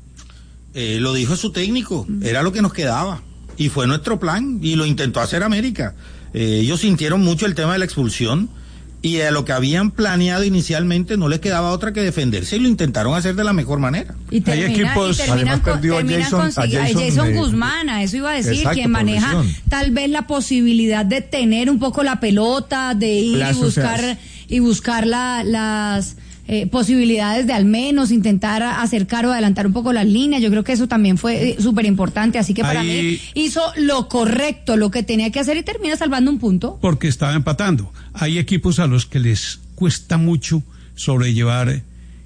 Lo dijo su técnico, era lo que nos quedaba y fue nuestro plan y lo intentó hacer América. Ellos sintieron mucho el tema de la expulsión y a lo que habían planeado inicialmente no les quedaba otra que defenderse y lo intentaron hacer de la mejor manera. Y terminan con Jason Guzmán, a eso iba a decir, exacto, quien maneja tal vez la posibilidad de tener un poco la pelota, de ir y buscar las posibilidades de al menos intentar acercar o adelantar un poco las líneas. Yo creo que eso también fue súper importante, así que para mí hizo lo correcto, lo que tenía que hacer y termina salvando un punto. Porque estaba empatando. Hay equipos a los que les cuesta mucho sobrellevar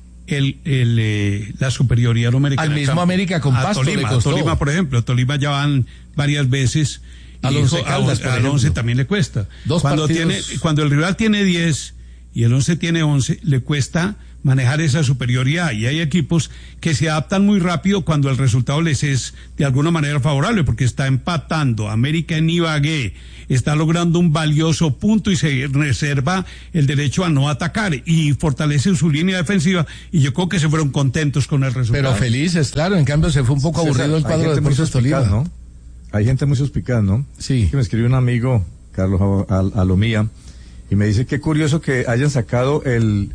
la superioridad numérica. Al mismo América con Pasto Tolima, le costó. Tolima, por ejemplo, Tolima ya van varias veces. Al Once Caldas, por al 11 ejemplo. también le cuesta. Dos Cuando el rival tiene 10 y el 11 tiene 11, le cuesta manejar esa superioridad, y hay equipos que se adaptan muy rápido cuando el resultado les es de alguna manera favorable, porque está empatando América en Ibagué, está logrando un valioso punto y se reserva el derecho a no atacar y fortalece su línea defensiva, y yo creo que se fueron contentos con el resultado. Pero felices, claro, en cambio se fue un poco aburrido el cuadro de Deportes Tolima, ¿no? Hay gente muy suspicaz, ¿no? Sí. Que me escribió un amigo, Carlos Alomía, y me dice qué curioso que hayan sacado el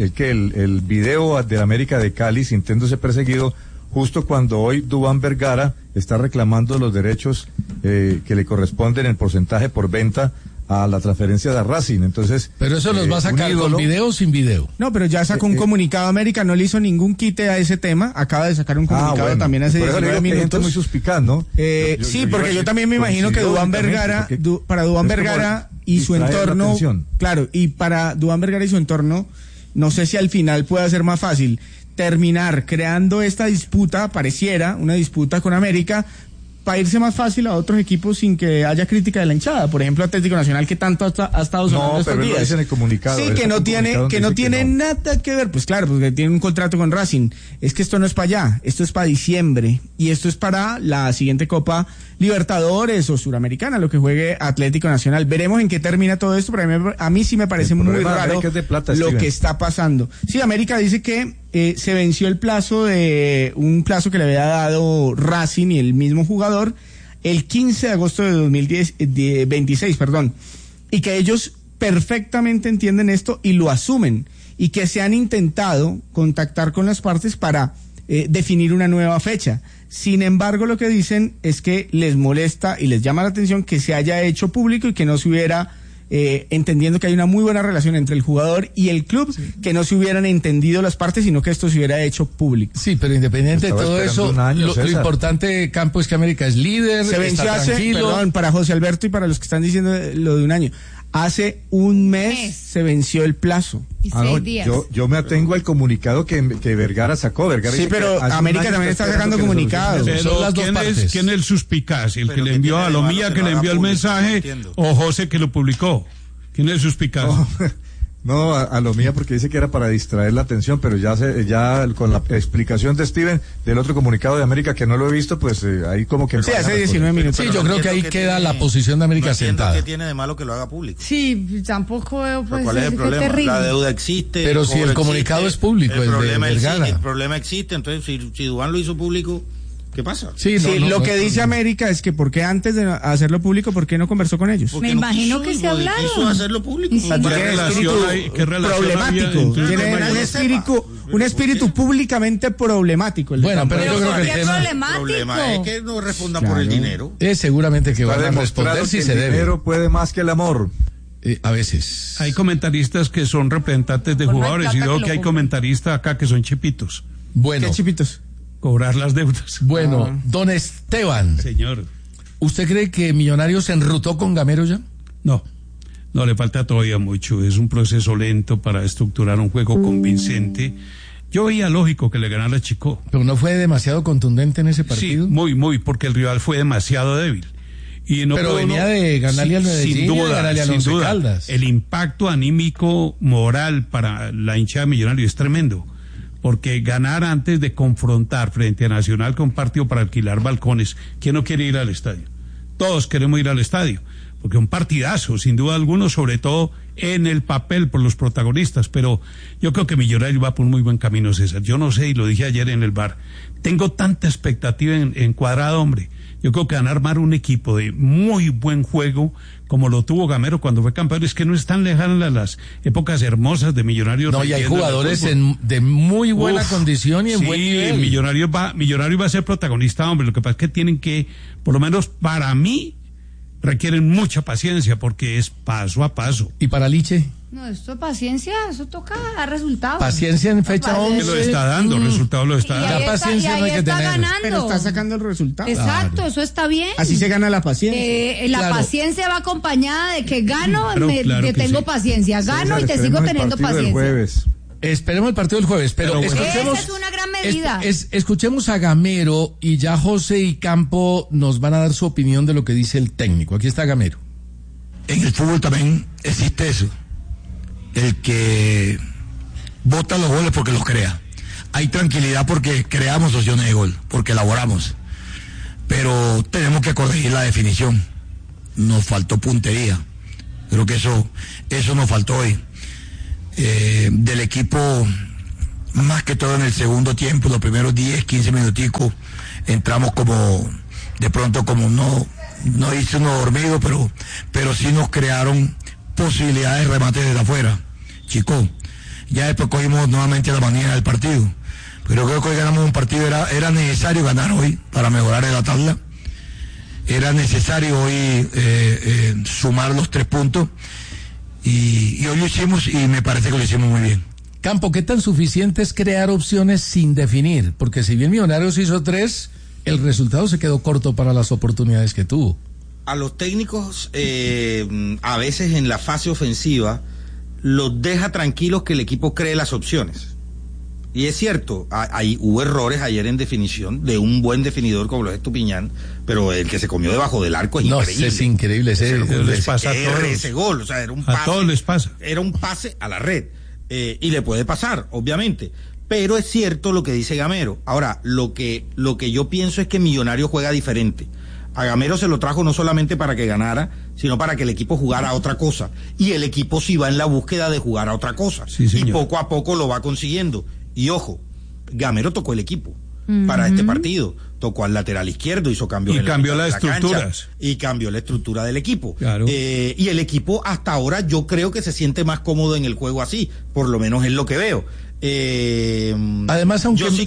video de América de Cali sintiéndose perseguido justo cuando hoy Duván Vergara está reclamando los derechos que le corresponden en porcentaje por venta a la transferencia de Racing. Entonces, pero eso los va a sacar con video o sin video. No, pero ya sacó un comunicado. América no le hizo ningún quite a ese tema. Acaba de sacar un comunicado también hace 19 minutos. Gente muy suspicaz, ¿no? Sí, porque yo también me imagino que Duván Vergara, para Duván Vergara y su entorno, claro, y para Duván Vergara y su entorno, no sé si al final pueda ser más fácil terminar creando esta disputa, pareciera una disputa con América, para irse más fácil a otros equipos sin que haya crítica de la hinchada. Por ejemplo, Atlético Nacional, que tanto ha estado sonando estos días. No, pero dice en el comunicado. Sí, que no tiene nada que ver. Pues claro, porque tiene un contrato con Racing. Es que esto no es para allá, esto es para diciembre. Y esto es para la siguiente Copa Libertadores o Suramericana, lo que juegue Atlético Nacional. Veremos en qué termina todo esto, pero a mí sí me parece muy raro lo que está pasando. Sí, América dice que se venció el plazo un plazo que le había dado Racing y el mismo jugador el 15 de agosto de 2026, y que ellos perfectamente entienden esto y lo asumen, y que se han intentado contactar con las partes para definir una nueva fecha. Sin embargo, lo que dicen es que les molesta y les llama la atención que se haya hecho público y que no se hubiera, entendiendo que hay una muy buena relación entre el jugador y el club, que no se hubieran entendido las partes, sino que esto se hubiera hecho público. Sí, pero independiente de todo eso, lo importante, Campo, es que América es líder, se venció para José Alberto y para los que están diciendo lo de un año. Hace un mes se venció el plazo. Y 6 días. Yo me atengo al comunicado que Vergara sacó. Vergara sí, pero América también está sacando comunicados. Pero ¿quién es el suspicaz? ¿El que le envió a Lomía, que le envió el mensaje, o José, que lo publicó? ¿Quién es el suspicaz? No, a lo mía, porque dice que era para distraer la atención, pero ya con la explicación de Steven del otro comunicado de América, que no lo he visto, pues ahí como que... Sí, hace 19 minutos. Sí, yo creo que ahí queda la posición de América sentada. ¿Qué tiene de malo que lo haga público? Sí, tampoco veo, pues, ¿cuál es el problema? terrible. La deuda existe. Pero si el comunicado es público, el problema existe, entonces si Duván lo hizo público... ¿Qué pasa? Lo que dice América es que ¿por qué antes de hacerlo público, por qué no conversó con ellos? Me imagino que se hablaron. Quiso hacerlo público. ¿Qué relación problemático? Tiene un espíritu públicamente problemático. Bueno, pero yo creo que el problema es que no respondan por el dinero. Es seguramente que van a responder si se debe. El dinero puede más que el amor. A veces. Hay comentaristas que son representantes de jugadores, y luego que hay comentaristas acá que son chipitos. Bueno. ¿Qué chipitos? Cobrar las deudas. Bueno, don Esteban. Señor. ¿Usted cree que Millonarios se enrutó con Gamero ya? No, le falta todavía mucho. Es un proceso lento para estructurar un juego convincente. Yo veía lógico que le ganara Chico. ¿Pero no fue demasiado contundente en ese partido? Sí, muy, porque el rival fue demasiado débil. Y no pero venía de ganarle al Medellín, sin duda, ganarle al Once Caldas. El impacto anímico moral para la hinchada de Millonarios es tremendo. Porque ganar antes de confrontar frente a Nacional con partido para alquilar balcones, ¿quién no quiere ir al estadio? Todos queremos ir al estadio, porque un partidazo, sin duda alguna, sobre todo en el papel por los protagonistas, pero yo creo que Millonarios va por un muy buen camino, César. Yo no sé, y lo dije ayer en el bar, tengo tanta expectativa en Cuadrado, hombre. Yo creo que van a armar un equipo de muy buen juego, como lo tuvo Gamero cuando fue campeón. Es que no están lejanas las épocas hermosas de Millonarios. No, y hay jugadores de muy buena condición y en buen nivel. Millonarios va a ser protagonista, hombre. Lo que pasa es que tienen que, por lo menos para mí, requieren mucha paciencia, porque es paso a paso. ¿Y para Liche? No, esto paciencia, eso toca dar resultados. Paciencia en fecha 11. Lo está dando, resultado lo está dando. Ya paciencia no hay que tener. Ganando. Pero está sacando el resultado. Exacto, Claro. eso está bien. Así se gana la paciencia. La Claro. paciencia va acompañada de que gano, Claro que que tengo sí. paciencia. Gano y te Esperemos sigo el teniendo partido del paciencia. jueves. Esperemos el partido del jueves, pero escuchemos. Esa es una gran medida. Escuchemos a Gamero y ya José y Campo nos van a dar su opinión de lo que dice el técnico. Aquí está Gamero. En el fútbol también existe eso. El que bota los goles porque los crea. Hay tranquilidad porque creamos opciones de gol, porque elaboramos. Pero tenemos que corregir la definición. Nos faltó puntería. Creo que eso nos faltó hoy. Del equipo, más que todo en el segundo tiempo, los primeros 10, 15 minuticos, entramos como, de pronto como no hice uno dormido, pero sí nos crearon posibilidades de remate desde afuera. Chicos, ya después cogimos nuevamente la manía del partido. Pero creo que hoy ganamos un partido, era necesario ganar hoy para mejorar en la tabla. Era necesario hoy sumar los 3 puntos. Y hoy lo hicimos y me parece que lo hicimos muy bien. Campo, ¿qué tan suficiente es crear opciones sin definir? Porque si bien Millonarios hizo 3, el resultado se quedó corto para las oportunidades que tuvo. A los técnicos, a veces en la fase ofensiva, los deja tranquilos que el equipo cree las opciones. Y es cierto, hubo errores ayer en definición de un buen definidor como lo es Estupiñán, pero el que se comió debajo del arco es increíble. Es increíble. Les pasa a todos. Ese gol, o sea, era un pase. A todos les pasa. Era un pase a la red. Y le puede pasar, obviamente. Pero es cierto lo que dice Gamero. Ahora, lo que yo pienso es que Millonario juega diferente. A Gamero se lo trajo no solamente para que ganara, sino para que el equipo jugara a otra cosa. Y el equipo sí va en la búsqueda de jugar a otra cosa. Sí, señor. Y poco a poco lo va consiguiendo. Y ojo, Gamero tocó el equipo para este partido. Tocó al lateral izquierdo, hizo cambios Y cambió las estructuras. cancha, y cambió la estructura del equipo. Claro. Y el equipo hasta ahora yo creo que se siente más cómodo en el juego así, por lo menos es lo que veo. Además,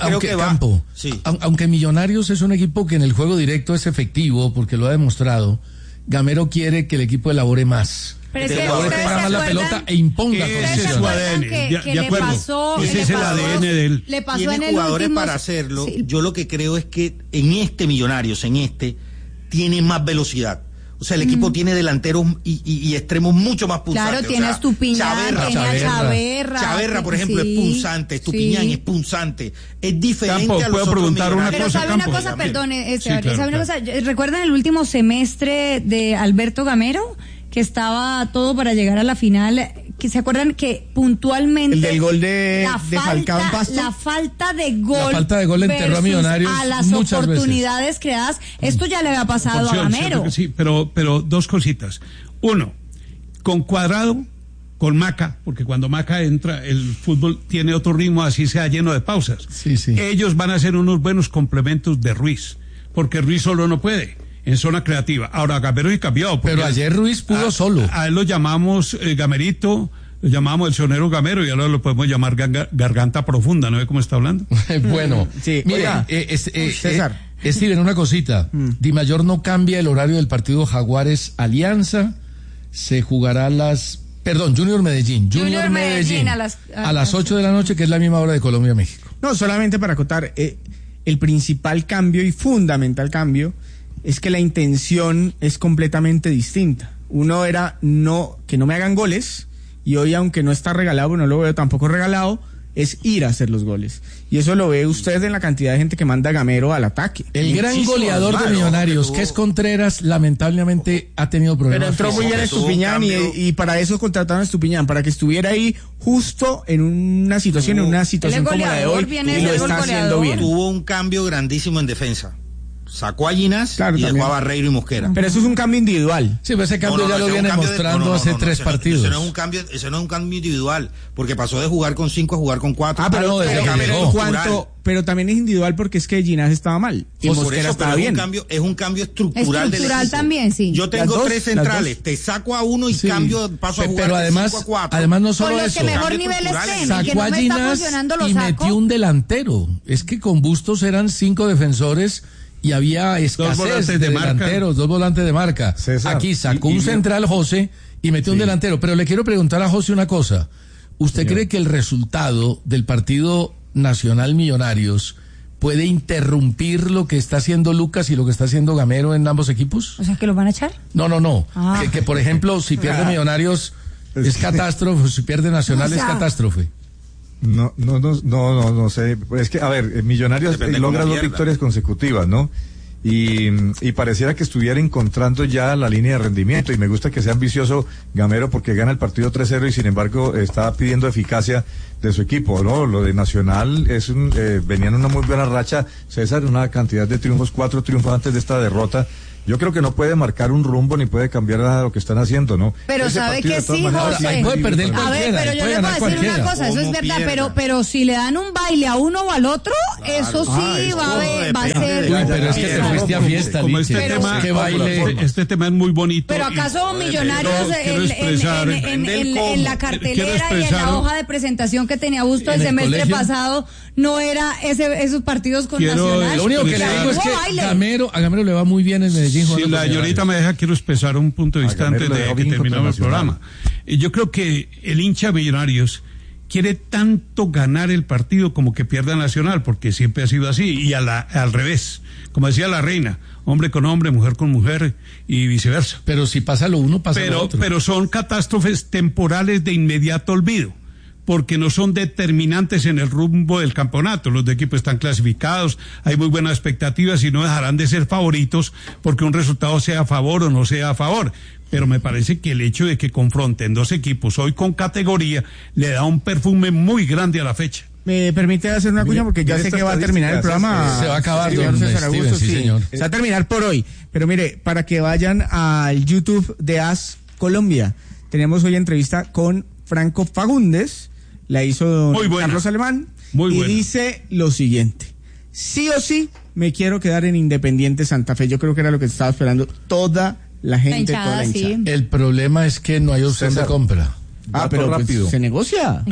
aunque Millonarios es un equipo que en el juego directo es efectivo, porque lo ha demostrado, Gamero quiere que el equipo elabore más. Pero es que tenga más la pelota e imponga. Ese es su ADN. De acuerdo. Ese es el ADN de él. Le pasó Tiene en el jugadores último... para hacerlo. Sí. Yo lo que creo es que en este Millonarios, tiene más velocidad. O sea, el equipo tiene delanteros y extremos mucho más punzantes. Claro, tiene a Estupiñán, tiene a Chaverra. Chaverra, por ejemplo, es punzante. Estupiñán es punzante. Es diferente Campo, a los ¿puedo otros preguntar una Pero cosa, sabe una Campo? cosa, perdone, Sí, claro, ¿sabe una cosa? ¿Recuerdan el último semestre de Alberto Gamero? Que estaba todo para llegar a la final, que se acuerdan que puntualmente El del gol de Falcao en Pasto. La falta de gol. La falta de gol enterró a versus Millonarios a las muchas oportunidades creadas. Esto ya le había pasado a Gamero. Cierto que sí, pero dos cositas. Uno, con Cuadrado, con Maca, porque cuando Maca entra, el fútbol tiene otro ritmo, así sea lleno de pausas. Sí, sí. Ellos van a ser unos buenos complementos de Ruiz, porque Ruiz solo no puede. En zona creativa. Ahora, Gamero y cambiado. Pero ayer Ruiz pudo solo. A él lo llamamos Gamerito, lo llamamos el sonero Gamero y ahora lo podemos llamar Garganta Profunda, ¿no ve cómo está hablando? Bueno, Sí, mira, César. Steven, una cosita. Di Mayor no cambia el horario del partido Jaguares Alianza. Se jugará Junior Medellín. Junior Medellín a las 8 de la noche, que es la misma hora de Colombia-México. No, solamente para acotar, el principal cambio y fundamental cambio es que la intención es completamente distinta. Uno era que no me hagan goles, y hoy, aunque no está regalado, no lo veo tampoco regalado, es ir a hacer los goles. Y eso lo ve usted en la cantidad de gente que manda Gamero al ataque. El gran goleador de Millonarios, que es Contreras, lamentablemente ha tenido problemas. Pero entró muy bien Estupiñán y para eso contrataron a Estupiñán, para que estuviera ahí justo en una situación como la de hoy, y lo está haciendo bien. Tuvo un cambio grandísimo en defensa. Sacó a Ginás y dejó a Barreiro y Mosquera. Pero eso es un cambio individual. Sí, pero ese cambio ya lo viene mostrando hace 3 partidos. Ese no es un cambio individual, porque pasó de jugar con 5 a jugar con 4. Pero también es individual porque es que Ginás estaba mal y Mosquera estaba bien. Es un cambio estructural del equipo. También, sí. Yo tengo 3 centrales, te saco a uno y paso a jugar pero además, 5 a 4. Además no solo eso. Con los que mejor nivel estén, sacó que no a me está Ginás funcionando, lo y saco. metió un delantero. Es que con Bustos eran 5 defensores y había escasez de delanteros, 2 volantes de marca. César, aquí sacó un central José y metió un delantero. Pero le quiero preguntar a José una cosa. ¿Usted cree que el resultado del partido Nacional Millonarios puede interrumpir lo que está haciendo Lucas y lo que está haciendo Gamero en ambos equipos? O sea, ¿que los van a echar? No. Que por ejemplo, si pierde Millonarios es catástrofe, si pierde Nacional es catástrofe. No sé. Es que, a ver, Millonarios logra 2 victorias consecutivas, ¿no? Y pareciera que estuviera encontrando ya la línea de rendimiento, y me gusta que sea ambicioso Gamero porque gana el partido 3-0 y sin embargo está pidiendo eficacia de su equipo, ¿no? Lo de Nacional venían una muy buena racha, César, una cantidad de triunfos, 4 triunfos antes de esta derrota. Yo creo que no puede marcar un rumbo ni puede cambiar nada de lo que están haciendo, ¿no? Pero ese sabe que sí, José. Puede perder a ver, pero yo le voy a decir una cosa, eso es verdad, pero si le dan un baile a uno o al otro, eso sí va a ser. Uy, pero es que te fuiste a fiesta, como este tema es muy bonito. Pero acaso Millonarios en la cartelera y en la hoja de presentación que tenía Busto el semestre pasado no era esos partidos con Nacional. Lo único que le digo es que a Gamero le va muy bien en Medellín. Si la señorita me deja, quiero expresar un punto de vista antes de que terminemos el programa. Yo creo que el hincha de Millonarios quiere tanto ganar el partido como que pierda Nacional, porque siempre ha sido así, y al revés, como decía la reina, hombre con hombre, mujer con mujer y viceversa. Pero si pasa lo uno, pasa lo otro. Pero son catástrofes temporales de inmediato olvido, porque no son determinantes en el rumbo del campeonato. Los de equipo están clasificados, hay muy buenas expectativas y no dejarán de ser favoritos porque un resultado sea a favor o no sea a favor. Pero me parece que el hecho de que confronten 2 equipos hoy con categoría le da un perfume muy grande a la fecha. ¿Me permite hacer una cuña? Porque ya sé que va a terminar el programa. Se va a acabar, señor César Augusto, sí, señor. Se va a terminar por hoy. Pero mire, para que vayan al YouTube de AS Colombia, tenemos hoy entrevista con Franco Fagundes. La hizo Carlos Alemán. Y dice lo siguiente: sí o sí me quiero quedar en Independiente Santa Fe. Yo creo que era lo que estaba esperando toda la gente, toda la hinchada. El problema es que no hay opción de compra. Pero rápido. Se negocia.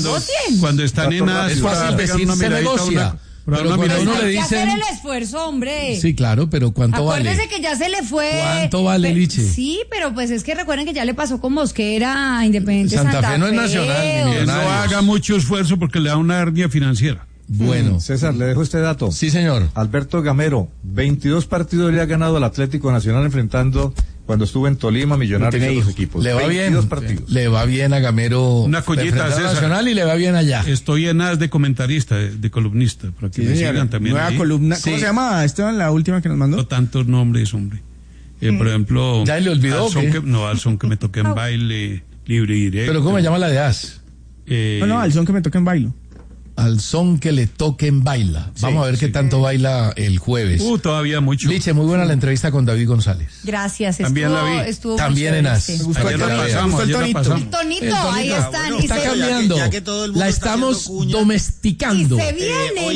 Cuando están en es fácil decir se negocia. Pero cuando uno le dice hacer el esfuerzo, hombre. Sí, claro, pero ¿cuánto vale? Acuérdese que ya se le fue. ¿Cuánto vale, Liche? Sí, pero pues es que recuerden que ya le pasó con Mosquera a Independiente Santa Fe. No es Nacional. No haga mucho esfuerzo porque le da una hernia financiera. Bueno, César, le dejo este dato. Sí, señor. Alberto Gamero, 22 partidos le ha ganado al Atlético Nacional enfrentando cuando estuvo en Tolima, Millonarios y los equipos. Le va bien. Partidos. Le va bien a Gamero. Una collita Nacional y le va bien allá. Estoy en as de comentarista, de columnista, para que me sigan también. Nueva columna. ¿Cómo se llama, Esteban, la última que nos mandó? No tantos nombres, hombre. Por ejemplo, ¿ya le olvidó? Al son que me toque en baile, libre y directo. ¿Pero cómo se llama la de as? Al son que me toque en bailo. Al son que le toquen baila. Vamos a ver qué tanto baila el jueves. Todavía mucho. Liche, muy buena la entrevista con David González. Gracias. También la vi. También en AS. Ayer la pasamos. El tonito, ahí están. Bueno, está cambiando. Ya que todo el mundo la estamos domesticando. Y se viene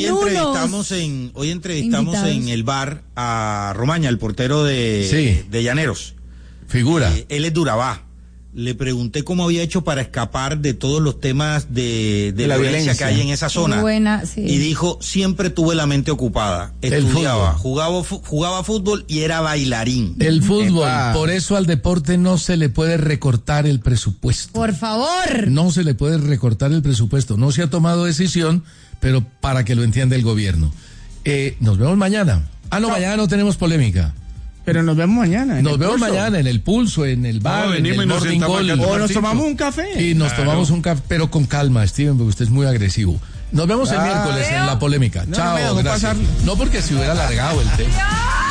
hoy entrevistamos en el bar a Romaña, el portero de Llaneros. Figura. Él es Durabá. Le pregunté cómo había hecho para escapar de todos los temas de la violencia que hay en esa zona. Y dijo, siempre tuve la mente ocupada. Estudiaba, jugaba fútbol y era bailarín. El fútbol, por eso al deporte no se le puede recortar el presupuesto. Por favor. No se le puede recortar el presupuesto. No se ha tomado decisión, pero para que lo entienda el gobierno. Nos vemos mañana. Mañana no tenemos polémica. Pero nos vemos mañana. Nos vemos mañana en el Pulso, en el bar, en el Morning Call. O nos tomamos un café. Y nos tomamos un café, pero con calma, Steven, porque usted es muy agresivo. Nos vemos el miércoles en la polémica. Chao, gracias. No porque se hubiera alargado el tema.